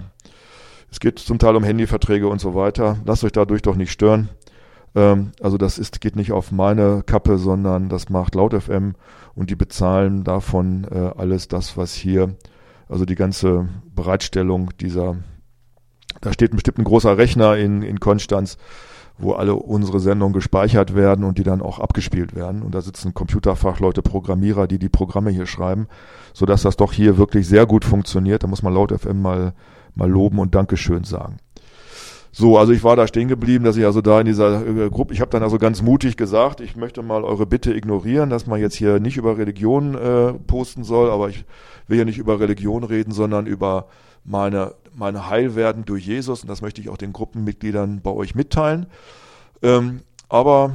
es geht zum Teil um Handyverträge und so weiter. Lasst euch dadurch doch nicht stören. Also geht nicht auf meine Kappe, sondern das macht Laut FM und die bezahlen davon alles das, was hier, also die ganze Bereitstellung da steht bestimmt ein großer Rechner in Konstanz, wo alle unsere Sendungen gespeichert werden und die dann auch abgespielt werden. Und da sitzen Computerfachleute, Programmierer, die Programme hier schreiben, sodass das doch hier wirklich sehr gut funktioniert. Da muss man Laut FM mal loben und Dankeschön sagen. So, also ich war da stehen geblieben, dass ich also da in dieser Gruppe, ich habe dann also ganz mutig gesagt, ich möchte mal eure Bitte ignorieren, dass man jetzt hier nicht über Religion posten soll, aber ich will ja nicht über Religion reden, sondern über meine Heilwerden durch Jesus, und das möchte ich auch den Gruppenmitgliedern bei euch mitteilen. Aber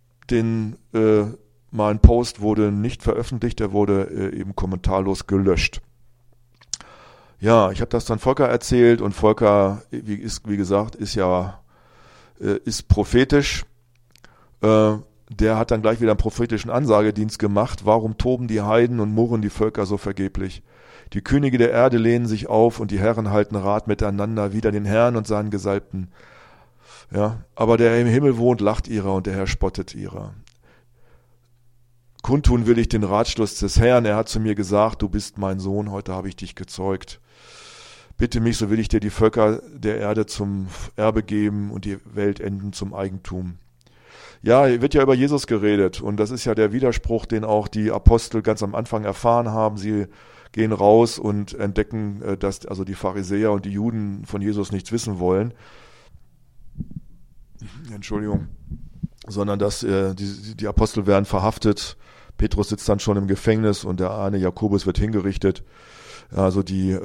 mein Post wurde nicht veröffentlicht, der wurde eben kommentarlos gelöscht. Ja, ich habe das dann Volker erzählt und Volker, wie gesagt, ist prophetisch. Der hat dann gleich wieder einen prophetischen Ansagedienst gemacht. Warum toben die Heiden und murren die Völker so vergeblich? Die Könige der Erde lehnen sich auf und die Herren halten Rat miteinander, wider den Herrn und seinen Gesalbten. Ja, aber der im Himmel wohnt, lacht ihrer und der Herr spottet ihrer. Kundtun will ich den Ratschluss des Herrn. Er hat zu mir gesagt, du bist mein Sohn, heute habe ich dich gezeugt. Bitte mich, so will ich dir die Völker der Erde zum Erbe geben und die Weltenden zum Eigentum. Ja, hier wird ja über Jesus geredet und das ist ja der Widerspruch, den auch die Apostel ganz am Anfang erfahren haben. Sie gehen raus und entdecken, dass also die Pharisäer und die Juden von Jesus nichts wissen wollen. Entschuldigung. Sondern dass die Apostel werden verhaftet. Petrus sitzt dann schon im Gefängnis und der eine Jakobus wird hingerichtet. Also die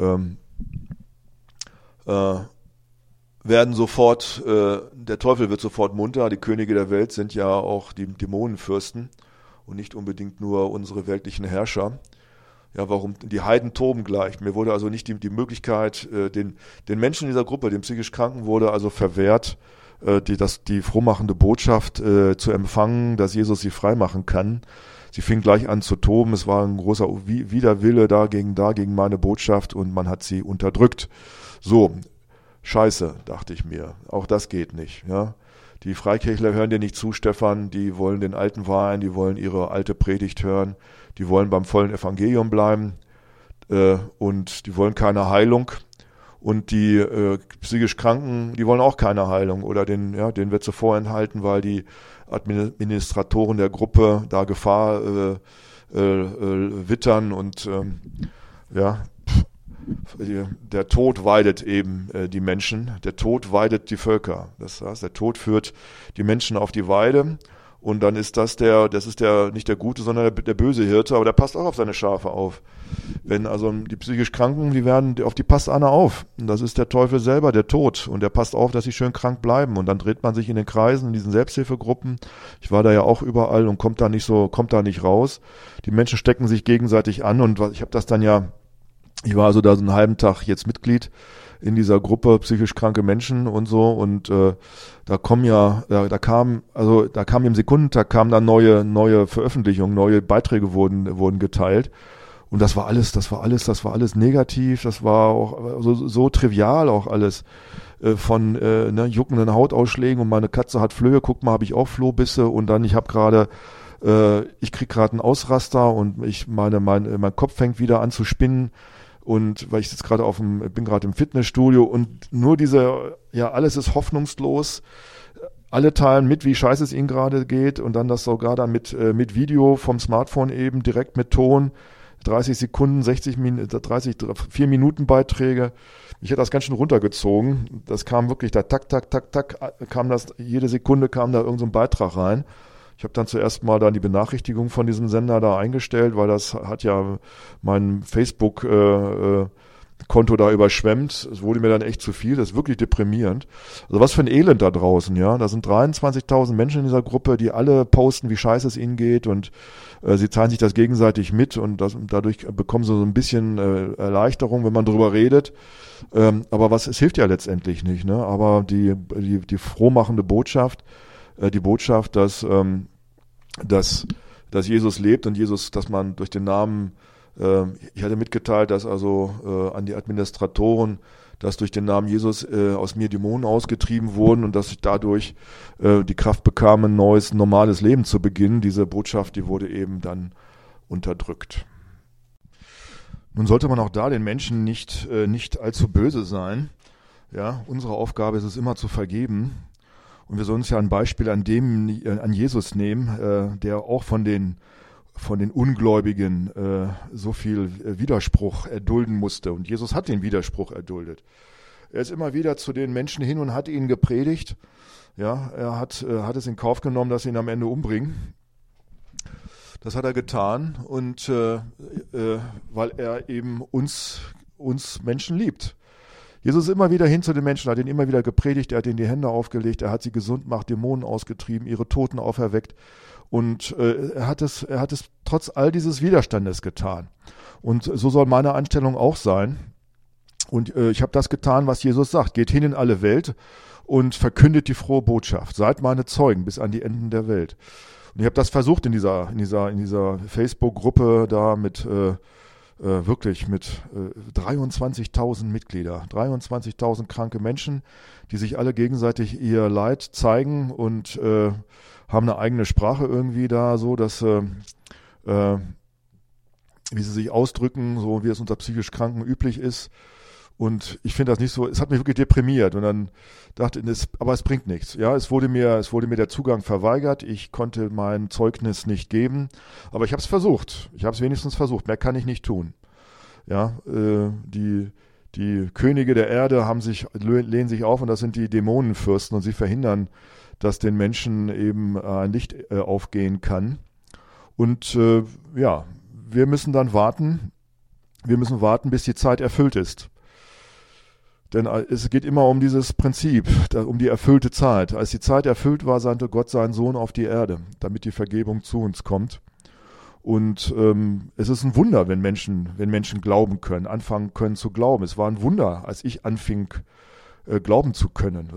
werden sofort, der Teufel wird sofort munter. Die Könige der Welt sind ja auch die Dämonenfürsten und nicht unbedingt nur unsere weltlichen Herrscher. Ja, warum? Die Heiden toben gleich. Mir wurde also nicht die Möglichkeit, den Menschen dieser Gruppe, den psychisch Kranken, wurde also verwehrt, die frohmachende Botschaft zu empfangen, dass Jesus sie freimachen kann. Sie fing gleich an zu toben. Es war ein großer Widerwille gegen meine Botschaft und man hat sie unterdrückt. So, scheiße, dachte ich mir. Auch das geht nicht. Ja. Die Freikirchler hören dir nicht zu, Stefan. Die wollen den alten Wein, die wollen ihre alte Predigt hören. Die wollen beim vollen Evangelium bleiben und die wollen keine Heilung. Und die psychisch Kranken, die wollen auch keine Heilung oder denen wird sie vorenthalten, weil die Administratoren der Gruppe da Gefahr wittern und der Tod weidet eben die Menschen, der Tod weidet die Völker. Das heißt, der Tod führt die Menschen auf die Weide und dann ist das ist nicht der gute, sondern der böse Hirte, aber der passt auch auf seine Schafe auf. Wenn also die psychisch Kranken, auf die passt einer auf. Und das ist der Teufel selber, der Tod. Und der passt auf, dass sie schön krank bleiben. Und dann dreht man sich in den Kreisen, in diesen Selbsthilfegruppen. Ich war da ja auch überall und kommt da nicht raus. Die Menschen stecken sich gegenseitig an und ich habe das dann ja Ich war also da so einen halben Tag jetzt Mitglied in dieser Gruppe psychisch kranke Menschen und so und da kam im Sekundentakt kamen dann neue Veröffentlichungen, neue Beiträge wurden geteilt und das war alles negativ, das war auch so trivial auch alles von juckenden Hautausschlägen und meine Katze hat Flöhe, guck mal, habe ich auch Flohbisse und dann ich krieg gerade einen Ausraster und mein Kopf fängt wieder an zu spinnen. Und weil ich jetzt bin gerade im Fitnessstudio und nur alles ist hoffnungslos. Alle teilen mit, wie scheiße es ihnen gerade geht und dann das sogar dann mit Video vom Smartphone eben, direkt mit Ton, 30 Sekunden, 4 Minuten Beiträge. Ich hätte das ganz schön runtergezogen. Das kam wirklich da tak, jede Sekunde kam da irgend so ein Beitrag rein. Ich habe dann zuerst mal dann die Benachrichtigung von diesem Sender da eingestellt, weil das hat ja mein Facebook-Konto da überschwemmt. Es wurde mir dann echt zu viel. Das ist wirklich deprimierend. Also was für ein Elend da draußen, ja. Da sind 23.000 Menschen in dieser Gruppe, die alle posten, wie scheiße es ihnen geht und sie teilen sich das gegenseitig mit und dadurch bekommen sie so ein bisschen Erleichterung, wenn man drüber redet. Aber es hilft ja letztendlich nicht, ne? Aber die frohmachende Botschaft, dass Jesus lebt und dass man durch den Namen, ich hatte mitgeteilt, dass also an die Administratoren, dass durch den Namen Jesus aus mir Dämonen ausgetrieben wurden und dass ich dadurch die Kraft bekam, ein neues, normales Leben zu beginnen. Diese Botschaft, die wurde eben dann unterdrückt. Nun sollte man auch da den Menschen nicht allzu böse sein. Ja, unsere Aufgabe ist es immer zu vergeben. Und wir sollen uns ja ein Beispiel an Jesus nehmen, der auch von den Ungläubigen so viel Widerspruch erdulden musste. Und Jesus hat den Widerspruch erduldet. Er ist immer wieder zu den Menschen hin und hat ihnen gepredigt. Ja, er hat es in Kauf genommen, dass sie ihn am Ende umbringen. Das hat er getan und weil er eben uns Menschen liebt. Jesus ist immer wieder hin zu den Menschen, hat ihnen immer wieder gepredigt, er hat ihnen die Hände aufgelegt, er hat sie gesund gemacht, Dämonen ausgetrieben, ihre Toten auferweckt und er hat es trotz all dieses Widerstandes getan. Und so soll meine Einstellung auch sein. Und ich habe das getan, was Jesus sagt. Geht hin in alle Welt und verkündet die frohe Botschaft. Seid meine Zeugen bis an die Enden der Welt. Und ich habe das versucht in dieser Facebook-Gruppe da mit 23.000 Mitglieder, 23.000 kranke Menschen, die sich alle gegenseitig ihr Leid zeigen und haben eine eigene Sprache irgendwie da, so dass wie sie sich ausdrücken, so wie es unter psychisch Kranken üblich ist. Und ich finde das nicht so, es hat mich wirklich deprimiert und dann dachte ich, aber es bringt nichts. Ja, es wurde mir der Zugang verweigert, ich konnte mein Zeugnis nicht geben, aber ich habe es versucht. Ich habe es wenigstens versucht, mehr kann ich nicht tun. Ja, die Könige der Erde lehnen sich auf und das sind die Dämonenfürsten und sie verhindern, dass den Menschen eben ein Licht aufgehen kann. Und wir müssen dann warten. Wir müssen warten, bis die Zeit erfüllt ist. Denn es geht immer um dieses Prinzip, um die erfüllte Zeit. Als die Zeit erfüllt war, sandte Gott seinen Sohn auf die Erde, damit die Vergebung zu uns kommt. Und es ist ein Wunder, wenn Menschen glauben können, anfangen können zu glauben. Es war ein Wunder, als ich anfing, glauben zu können.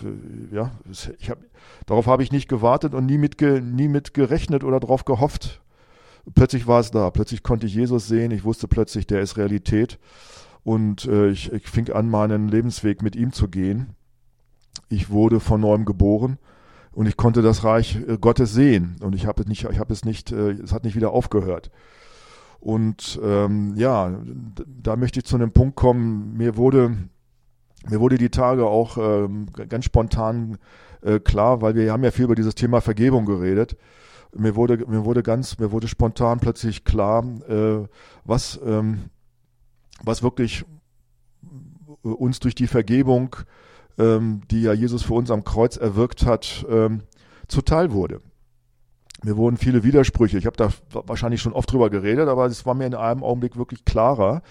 Darauf habe ich nicht gewartet und nie mit gerechnet oder darauf gehofft. Plötzlich war es da. Plötzlich konnte ich Jesus sehen. Ich wusste plötzlich, der ist Realität. Und ich fing an, meinen Lebensweg mit ihm zu gehen. Ich wurde von neuem geboren und ich konnte das Reich Gottes sehen. Und es hat nicht wieder aufgehört. Und da möchte ich zu einem Punkt kommen. Mir wurde die Tage auch ganz spontan klar, weil wir haben ja viel über dieses Thema Vergebung geredet. Mir wurde spontan plötzlich klar, was wirklich uns durch die Vergebung, die ja Jesus für uns am Kreuz erwirkt hat, zuteil wurde. Mir wurden viele Widersprüche. Ich habe da wahrscheinlich schon oft drüber geredet, aber es war mir in einem Augenblick wirklich klarer.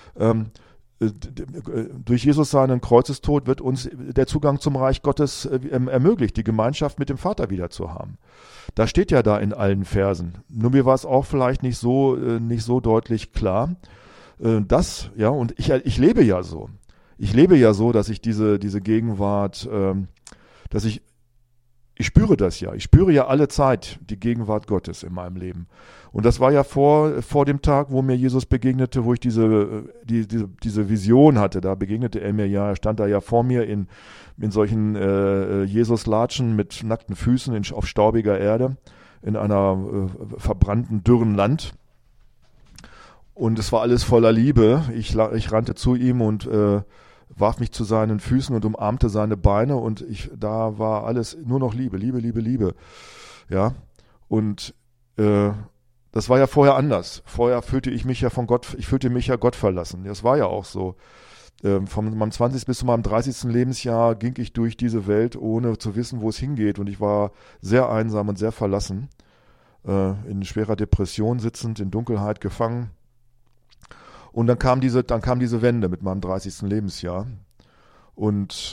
Durch Jesus seinen Kreuzestod wird uns der Zugang zum Reich Gottes ermöglicht, die Gemeinschaft mit dem Vater wieder zu haben. Das steht ja da in allen Versen. Nur mir war es auch vielleicht nicht so deutlich klar. und ich lebe ja so. Ich lebe ja so, dass ich diese Gegenwart, dass ich spüre das ja. Ich spüre ja alle Zeit die Gegenwart Gottes in meinem Leben. Und das war ja vor dem Tag, wo mir Jesus begegnete, wo ich diese Vision hatte. Da begegnete er mir ja, er stand da ja vor mir in solchen Jesus-Latschen mit nackten Füßen auf staubiger Erde in einer verbrannten, dürren Land. Und es war alles voller Liebe. Ich rannte zu ihm und warf mich zu seinen Füßen und umarmte seine Beine und da war alles nur noch Liebe, Liebe, Liebe, Liebe. Ja, und das war ja vorher anders. Vorher fühlte ich mich ja Gott verlassen. Das war ja auch so. Von meinem 20. bis zu meinem 30. Lebensjahr ging ich durch diese Welt, ohne zu wissen, wo es hingeht. Und ich war sehr einsam und sehr verlassen, in schwerer Depression sitzend, in Dunkelheit gefangen. Und dann kam diese Wende mit meinem 30. Lebensjahr. Und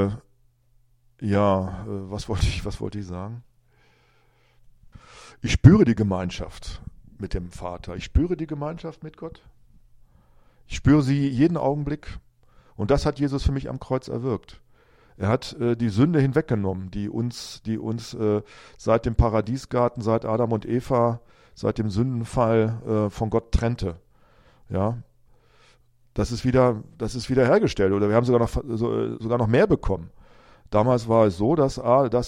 was wollte ich sagen? Ich spüre die Gemeinschaft mit dem Vater. Ich spüre die Gemeinschaft mit Gott. Ich spüre sie jeden Augenblick. Und das hat Jesus für mich am Kreuz erwirkt. Er hat die Sünde hinweggenommen, die uns seit dem Paradiesgarten, seit Adam und Eva, seit dem Sündenfall von Gott trennte. Ja, das ist wieder hergestellt, oder wir haben sogar noch mehr bekommen. Damals war es so, dass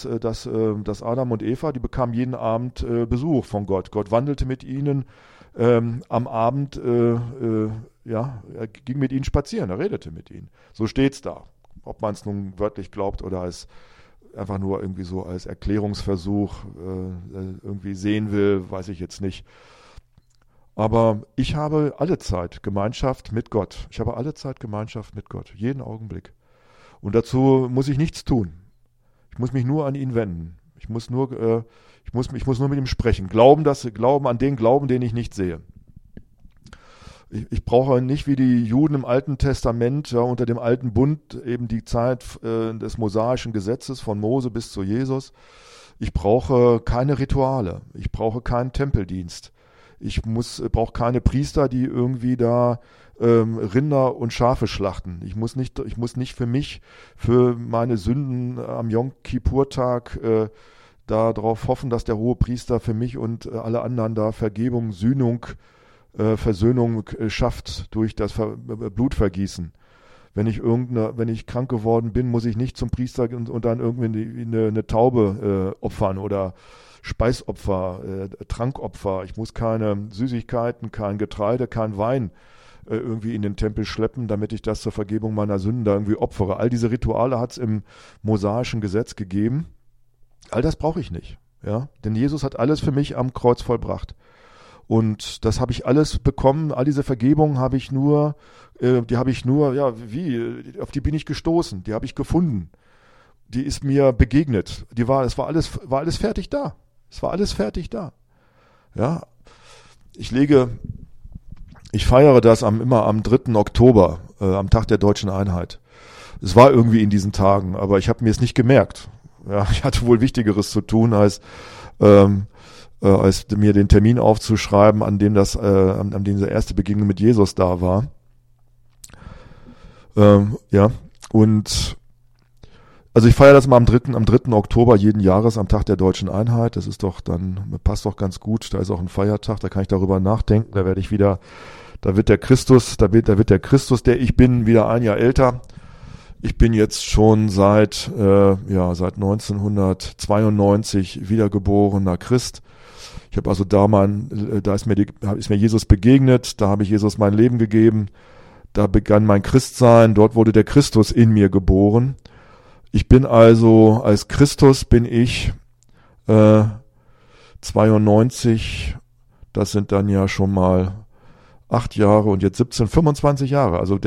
Adam und Eva, die bekamen jeden Abend Besuch von Gott. Gott wandelte mit ihnen am Abend, er ging mit ihnen spazieren, er redete mit ihnen. So steht's da. Ob man es nun wörtlich glaubt oder einfach nur irgendwie so als Erklärungsversuch irgendwie sehen will, weiß ich jetzt nicht. Aber ich habe alle Zeit Gemeinschaft mit Gott. Ich habe alle Zeit Gemeinschaft mit Gott, jeden Augenblick. Und dazu muss ich nichts tun. Ich muss mich nur an ihn wenden. Ich muss nur mit ihm sprechen. Glauben, den ich nicht sehe. Ich brauche nicht wie die Juden im Alten Testament, ja, unter dem alten Bund, eben die Zeit des mosaischen Gesetzes von Mose bis zu Jesus. Ich brauche keine Rituale. Ich brauche keinen Tempeldienst. Ich brauche keine Priester, die irgendwie da Rinder und Schafe schlachten. Ich muss nicht für meine Sünden am Yom Kippur-Tag darauf hoffen, dass der Hohepriester für mich und alle anderen da Vergebung, Sühnung, Versöhnung schafft durch das Blutvergießen. Wenn ich krank geworden bin, muss ich nicht zum Priester und dann irgendwie eine Taube opfern oder Speisopfer, Trankopfer. Ich muss keine Süßigkeiten, kein Getreide, kein Wein irgendwie in den Tempel schleppen, damit ich das zur Vergebung meiner Sünden da irgendwie opfere. All diese Rituale hat es im mosaischen Gesetz gegeben. All das brauche ich nicht. Ja? Denn Jesus hat alles für mich am Kreuz vollbracht. Und das habe ich alles bekommen, all diese Vergebung habe ich nur, auf die bin ich gestoßen, die habe ich gefunden. Die ist mir begegnet. Es war alles fertig da. Es war alles fertig da. Ja. Ich feiere das immer am 3. Oktober, am Tag der Deutschen Einheit. Es war irgendwie in diesen Tagen, aber ich habe mir es nicht gemerkt. Ja, ich hatte wohl Wichtigeres zu tun, als mir den Termin aufzuschreiben, an dem diese erste Begegnung mit Jesus da war. Und also ich feiere das mal am 3. Oktober jeden Jahres, am Tag der Deutschen Einheit. Das passt doch ganz gut. Da ist auch ein Feiertag, da kann ich darüber nachdenken. Da wird der Christus, der ich bin, wieder ein Jahr älter. Ich bin jetzt schon seit 1992 wiedergeborener Christ. Ich habe also da ist mir Jesus begegnet, da habe ich Jesus mein Leben gegeben, da begann mein Christsein, dort wurde der Christus in mir geboren. Ich bin also, als Christus bin ich 92, das sind dann ja schon mal 8 Jahre und jetzt 25 Jahre. Also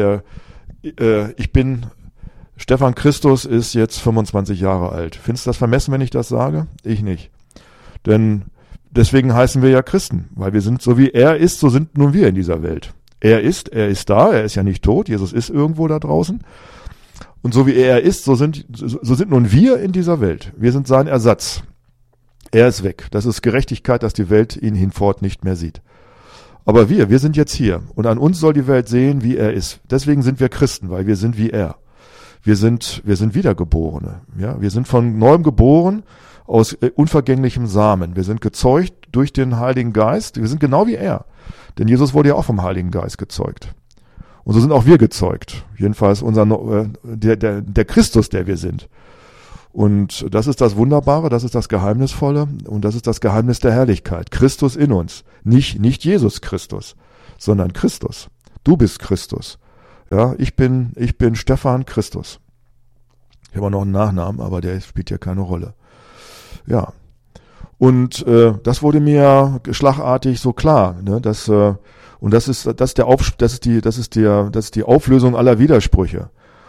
Stefan Christus ist jetzt 25 Jahre alt. Findest du das vermessen, wenn ich das sage? Ich nicht. Denn deswegen heißen wir ja Christen, weil wir sind, so wie er ist, so sind nun wir in dieser Welt. Er ist da, er ist ja nicht tot, Jesus ist irgendwo da draußen. Und so wie er ist, so sind nun wir in dieser Welt. Wir sind sein Ersatz. Er ist weg. Das ist Gerechtigkeit, dass die Welt ihn hinfort nicht mehr sieht. Aber wir sind jetzt hier. Und an uns soll die Welt sehen, wie er ist. Deswegen sind wir Christen, weil wir sind wie er. Wir sind Wiedergeborene. Ja? Wir sind von neuem geboren aus unvergänglichem Samen. Wir sind gezeugt durch den Heiligen Geist. Wir sind genau wie er. Denn Jesus wurde ja auch vom Heiligen Geist gezeugt. Und so sind auch wir gezeugt. Jedenfalls der Christus, der wir sind. Und das ist das Wunderbare, das ist das Geheimnisvolle und das ist das Geheimnis der Herrlichkeit. Christus in uns. Nicht Jesus Christus, sondern Christus. Du bist Christus. Ja, ich bin Stefan Christus. Ich habe auch noch einen Nachnamen, aber der spielt ja keine Rolle. Ja. Und das wurde mir schlagartig so klar, ne, dass und das ist die Auflösung aller Widersprüche.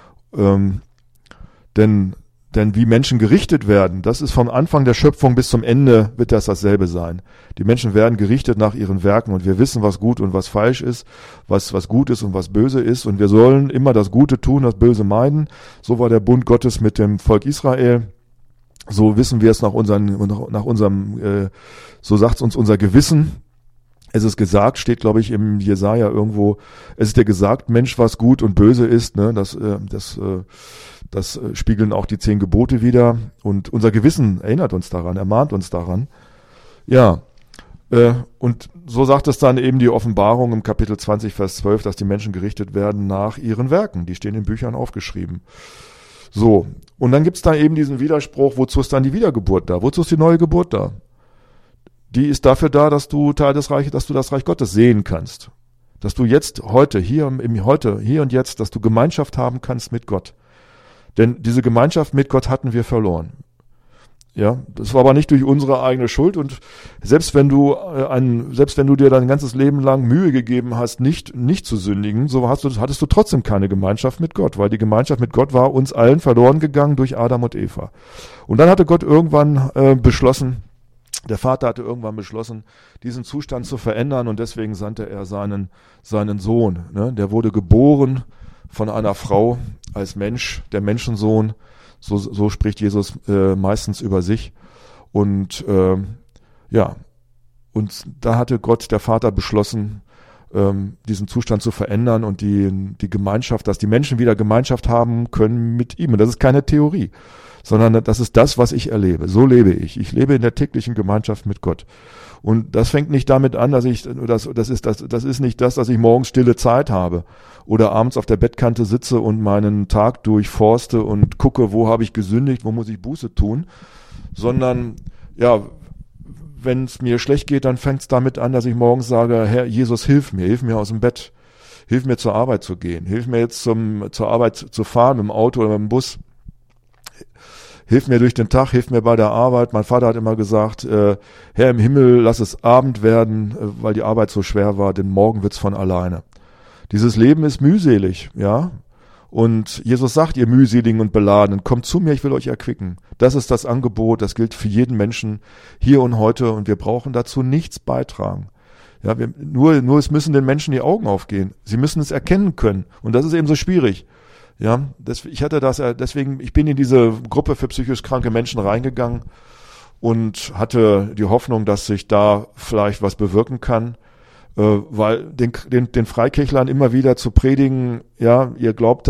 Denn wie Menschen gerichtet werden, das ist vom Anfang der Schöpfung bis zum Ende wird das dasselbe sein. Die Menschen werden gerichtet nach ihren Werken und wir wissen, was gut und was falsch ist, was gut ist und was böse ist und wir sollen immer das Gute tun, das Böse meiden. So war der Bund Gottes mit dem Volk Israel. So wissen wir es nach unserem, so sagt uns unser Gewissen. Es ist gesagt, steht glaube ich im Jesaja irgendwo, es ist dir gesagt, Mensch, was gut und böse ist, ne, das spiegeln auch die 10 Gebote wider und unser Gewissen erinnert uns daran, ermahnt uns daran. Ja, und so sagt es dann eben die Offenbarung im Kapitel 20, Vers 12, dass die Menschen gerichtet werden nach ihren Werken. Die stehen in Büchern aufgeschrieben. So, und dann gibt's da eben diesen Widerspruch, wozu ist dann die Wiedergeburt da? Wozu ist die neue Geburt da? Die ist dafür da, dass du das Reich Gottes sehen kannst. Dass du jetzt, hier und jetzt, dass du Gemeinschaft haben kannst mit Gott. Denn diese Gemeinschaft mit Gott hatten wir verloren. Ja, das war aber nicht durch unsere eigene Schuld und selbst wenn du dir dein ganzes Leben lang Mühe gegeben hast, nicht zu sündigen, so hattest du trotzdem keine Gemeinschaft mit Gott, weil die Gemeinschaft mit Gott war uns allen verloren gegangen durch Adam und Eva. Und dann hatte Gott irgendwann der Vater hatte irgendwann beschlossen, diesen Zustand zu verändern und deswegen sandte er seinen Sohn. Ne? Der wurde geboren von einer Frau als Mensch, der Menschensohn. So spricht Jesus meistens über sich. Und und da hatte Gott, der Vater, beschlossen, diesen Zustand zu verändern und die Gemeinschaft, dass die Menschen wieder Gemeinschaft haben können mit ihm. Und das ist keine Theorie, sondern das ist das, was ich erlebe. So lebe ich. Ich lebe in der täglichen Gemeinschaft mit Gott. Und das fängt nicht damit an, das ist nicht das, dass ich morgens stille Zeit habe oder abends auf der Bettkante sitze und meinen Tag durchforste und gucke, wo habe ich gesündigt, wo muss ich Buße tun, sondern ja, wenn es mir schlecht geht, dann fängt es damit an, dass ich morgens sage, Herr Jesus, hilf mir aus dem Bett, hilf mir zur Arbeit zu gehen, hilf mir jetzt zur Arbeit zu fahren, im Auto oder im Bus. Hilf mir durch den Tag, hilf mir bei der Arbeit. Mein Vater hat immer gesagt, Herr im Himmel, lass es Abend werden, weil die Arbeit so schwer war, denn morgen wird's von alleine. Dieses Leben ist mühselig, ja. Und Jesus sagt, ihr mühseligen und beladenen, kommt zu mir, ich will euch erquicken. Das ist das Angebot, das gilt für jeden Menschen hier und heute und wir brauchen dazu nichts beitragen. Ja, nur es müssen den Menschen die Augen aufgehen. Sie müssen es erkennen können und das ist eben so schwierig. Ja, ich bin in diese Gruppe für psychisch kranke Menschen reingegangen und hatte die Hoffnung, dass sich da vielleicht was bewirken kann, weil den Freikirchlern immer wieder zu predigen, ja, ihr glaubt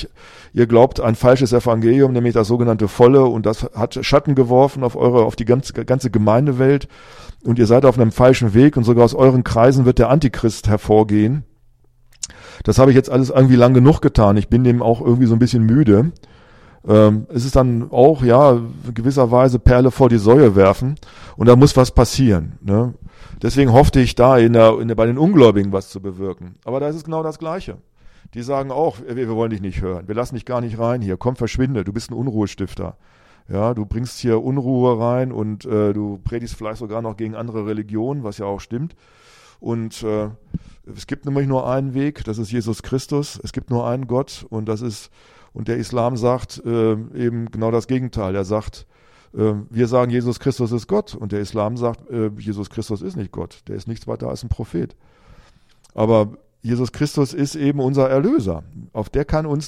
ein falsches Evangelium, nämlich das sogenannte Volle und das hat Schatten geworfen auf die ganze Gemeindewelt und ihr seid auf einem falschen Weg und sogar aus euren Kreisen wird der Antichrist hervorgehen. Das habe ich jetzt alles irgendwie lang genug getan. Ich bin dem auch irgendwie so ein bisschen müde. Es ist dann auch, ja, gewisserweise Perle vor die Säue werfen und da muss was passieren. Ne? Deswegen hoffte ich da bei den Ungläubigen was zu bewirken. Aber da ist es genau das Gleiche. Die sagen auch, wir wollen dich nicht hören. Wir lassen dich gar nicht rein hier. Komm, verschwinde. Du bist ein Unruhestifter. Ja, du bringst hier Unruhe rein und du predigst vielleicht sogar noch gegen andere Religionen, was ja auch stimmt. Und es gibt nämlich nur einen Weg, das ist Jesus Christus. Es gibt nur einen Gott und der Islam sagt eben genau das Gegenteil. Er sagt, wir sagen, Jesus Christus ist Gott und der Islam sagt, Jesus Christus ist nicht Gott. Der ist nichts weiter als ein Prophet. Aber Jesus Christus ist eben unser Erlöser. Der kann uns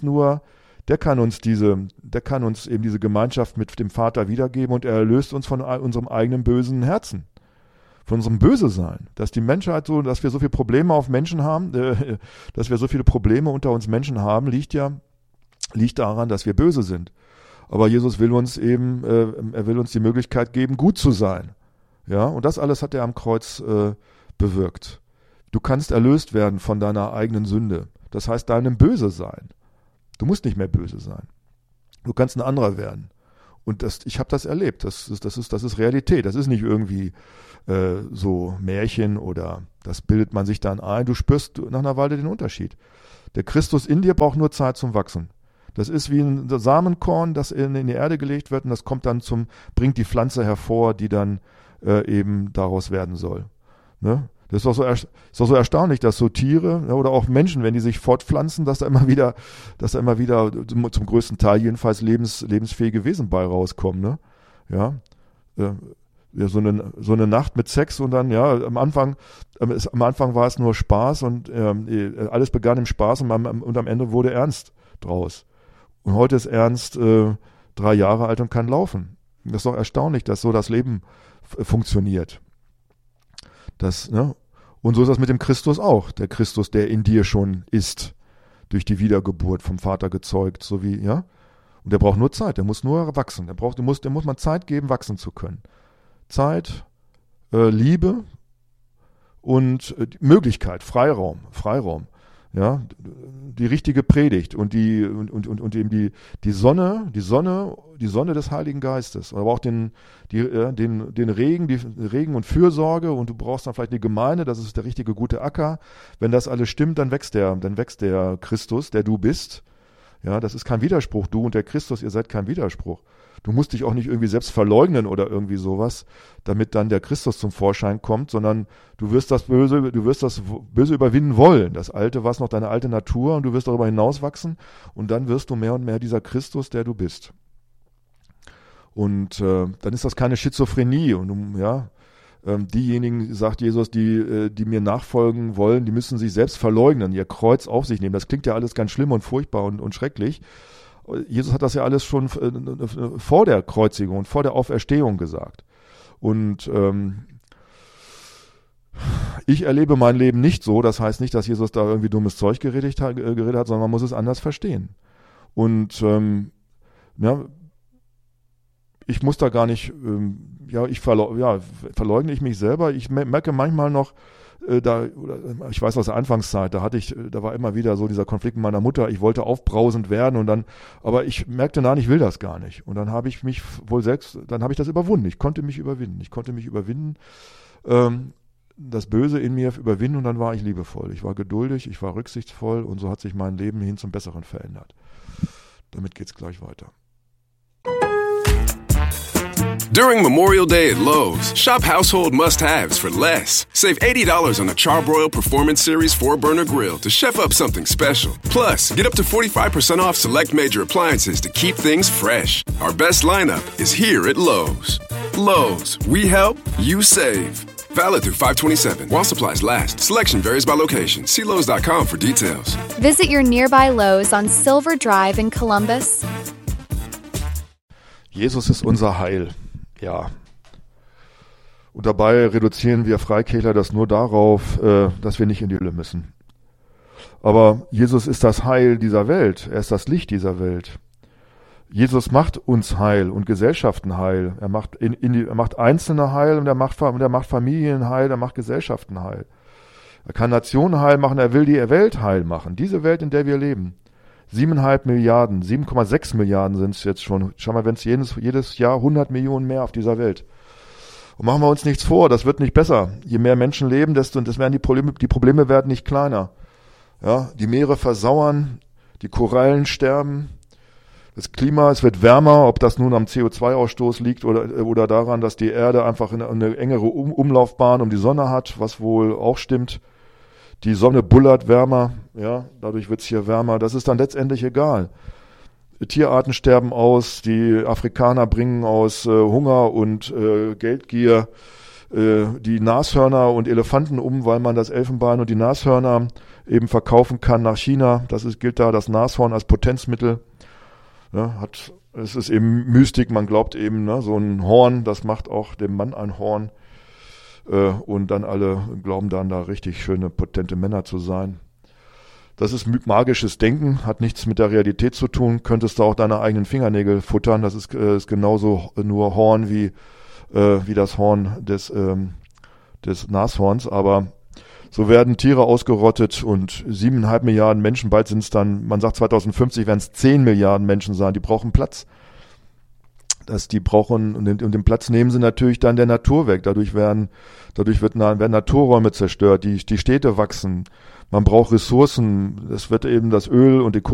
eben diese Gemeinschaft mit dem Vater wiedergeben und er erlöst uns von unserem eigenen bösen Herzen. von unserem Böse-Sein. Dass die Menschheit so, dass wir so viele Probleme auf Menschen haben, dass wir so viele Probleme unter uns Menschen haben, liegt daran, dass wir böse sind. Aber Jesus will uns eben, er will uns die Möglichkeit geben, gut zu sein. Ja, und das alles hat er am Kreuz bewirkt. Du kannst erlöst werden von deiner eigenen Sünde. Das heißt, deinem Böse-Sein. Du musst nicht mehr böse sein. Du kannst ein anderer werden. Und ich habe das erlebt. Das ist Realität. Das ist nicht irgendwie so Märchen oder das bildet man sich dann ein. Du spürst nach einer Weile den Unterschied. Der Christus in dir braucht nur Zeit zum Wachsen. Das ist wie ein Samenkorn, das in die Erde gelegt wird und das kommt dann bringt die Pflanze hervor, die dann eben daraus werden soll. Ne? Das ist doch so erstaunlich, dass so Tiere oder auch Menschen, wenn die sich fortpflanzen, dass da immer wieder zum größten Teil jedenfalls lebensfähige Wesen bei rauskommen. Ne? Ja, so eine Nacht mit Sex und dann, ja, am Anfang war es nur Spaß und alles begann im Spaß und am Ende wurde Ernst draus. Und heute ist Ernst 3 Jahre alt und kann laufen. Das ist doch erstaunlich, dass so das Leben funktioniert. Ne? Und so ist das mit dem Christus auch. Der Christus, der in dir schon ist, durch die Wiedergeburt vom Vater gezeugt, so wie, ja. Und der braucht nur Zeit, der muss nur wachsen. Dem muss man Zeit geben, wachsen zu können. Zeit, Liebe und Möglichkeit, Freiraum. Ja, die richtige Predigt und eben die Sonne des Heiligen Geistes, aber auch den Regen und Fürsorge und du brauchst dann vielleicht eine Gemeinde, das ist der richtige gute Acker. Wenn das alles stimmt, dann wächst der Christus, der du bist. Ja, das ist kein Widerspruch. Du und der Christus, ihr seid kein Widerspruch. Du musst dich auch nicht irgendwie selbst verleugnen oder irgendwie sowas, damit dann der Christus zum Vorschein kommt, sondern du wirst das Böse überwinden wollen. Das Alte war noch deine alte Natur und du wirst darüber hinaus wachsen und dann wirst du mehr und mehr dieser Christus, der du bist. Und dann ist das keine Schizophrenie und diejenigen, sagt Jesus, die mir nachfolgen wollen, die müssen sich selbst verleugnen, ihr Kreuz auf sich nehmen. Das klingt ja alles ganz schlimm und furchtbar und schrecklich. Jesus hat das ja alles schon vor der Kreuzigung und vor der Auferstehung gesagt. Und ich erlebe mein Leben nicht so. Das heißt nicht, dass Jesus da irgendwie dummes Zeug geredet hat, sondern man muss es anders verstehen. Und ich muss da gar nicht, verleugne ich mich selber. Ich merke manchmal noch, ich weiß aus der Anfangszeit, da war immer wieder so dieser Konflikt mit meiner Mutter, ich wollte aufbrausend werden aber ich merkte, nein, ich will das gar nicht. Und dann habe ich mich das überwunden. Ich konnte mich überwinden, das Böse in mir überwinden und dann war ich liebevoll. Ich war geduldig, ich war rücksichtsvoll und so hat sich mein Leben hin zum Besseren verändert. Damit geht's gleich weiter. During Memorial Day at Lowe's, shop household must-haves for less. Save $80 on a Charbroil Performance Series 4-burner grill to chef up something special. Plus, get up to 45% off select major appliances to keep things fresh. Our best lineup is here at Lowe's. Lowe's, we help, you save. Valid through 5/27 while supplies last. Selection varies by location. See Lowe's.com for details. Visit your nearby Lowe's on Silver Drive in Columbus. Jesus ist unser Heil. Ja. Und dabei reduzieren wir Freikirchler das nur darauf, dass wir nicht in die Hölle müssen. Aber Jesus ist das Heil dieser Welt. Er ist das Licht dieser Welt. Jesus macht uns heil und Gesellschaften heil. Er macht Einzelne heil und er macht Familien heil, er macht Gesellschaften heil. Er kann Nationen heil machen, er will die Welt heil machen. Diese Welt, in der wir leben. 7,5 Milliarden, 7,6 Milliarden sind es jetzt schon. Schau mal, wenn es jedes Jahr 100 Millionen mehr auf dieser Welt. Und machen wir uns nichts vor, das wird nicht besser. Je mehr Menschen leben, die Probleme werden nicht kleiner. Ja, die Meere versauern, die Korallen sterben, das Klima, es wird wärmer, ob das nun am CO2-Ausstoß liegt oder daran, dass die Erde einfach eine engere Umlaufbahn um die Sonne hat, was wohl auch stimmt. Die Sonne bullert wärmer, ja, dadurch wird es hier wärmer. Das ist dann letztendlich egal. Tierarten sterben aus, die Afrikaner bringen aus Hunger und Geldgier die Nashörner und Elefanten um, weil man das Elfenbein und die Nashörner eben verkaufen kann nach China. Gilt da das Nashorn als Potenzmittel. Ja, es ist eben Mystik, man glaubt eben, so ein Horn, das macht auch dem Mann ein Horn. und dann alle glauben dann da richtig schöne, potente Männer zu sein. Das ist magisches Denken, hat nichts mit der Realität zu tun. Könntest du auch deine eigenen Fingernägel futtern. Das ist genauso nur Horn wie das Horn des Nashorns. Aber so werden Tiere ausgerottet und 7,5 Milliarden Menschen, bald sind es dann, man sagt 2050 werden es 10 Milliarden Menschen sein, die brauchen Platz. Die brauchen, und den Platz nehmen sie natürlich dann der Natur weg. Dadurch werden Naturräume zerstört, die Städte wachsen. Man braucht Ressourcen. Es wird eben das Öl und die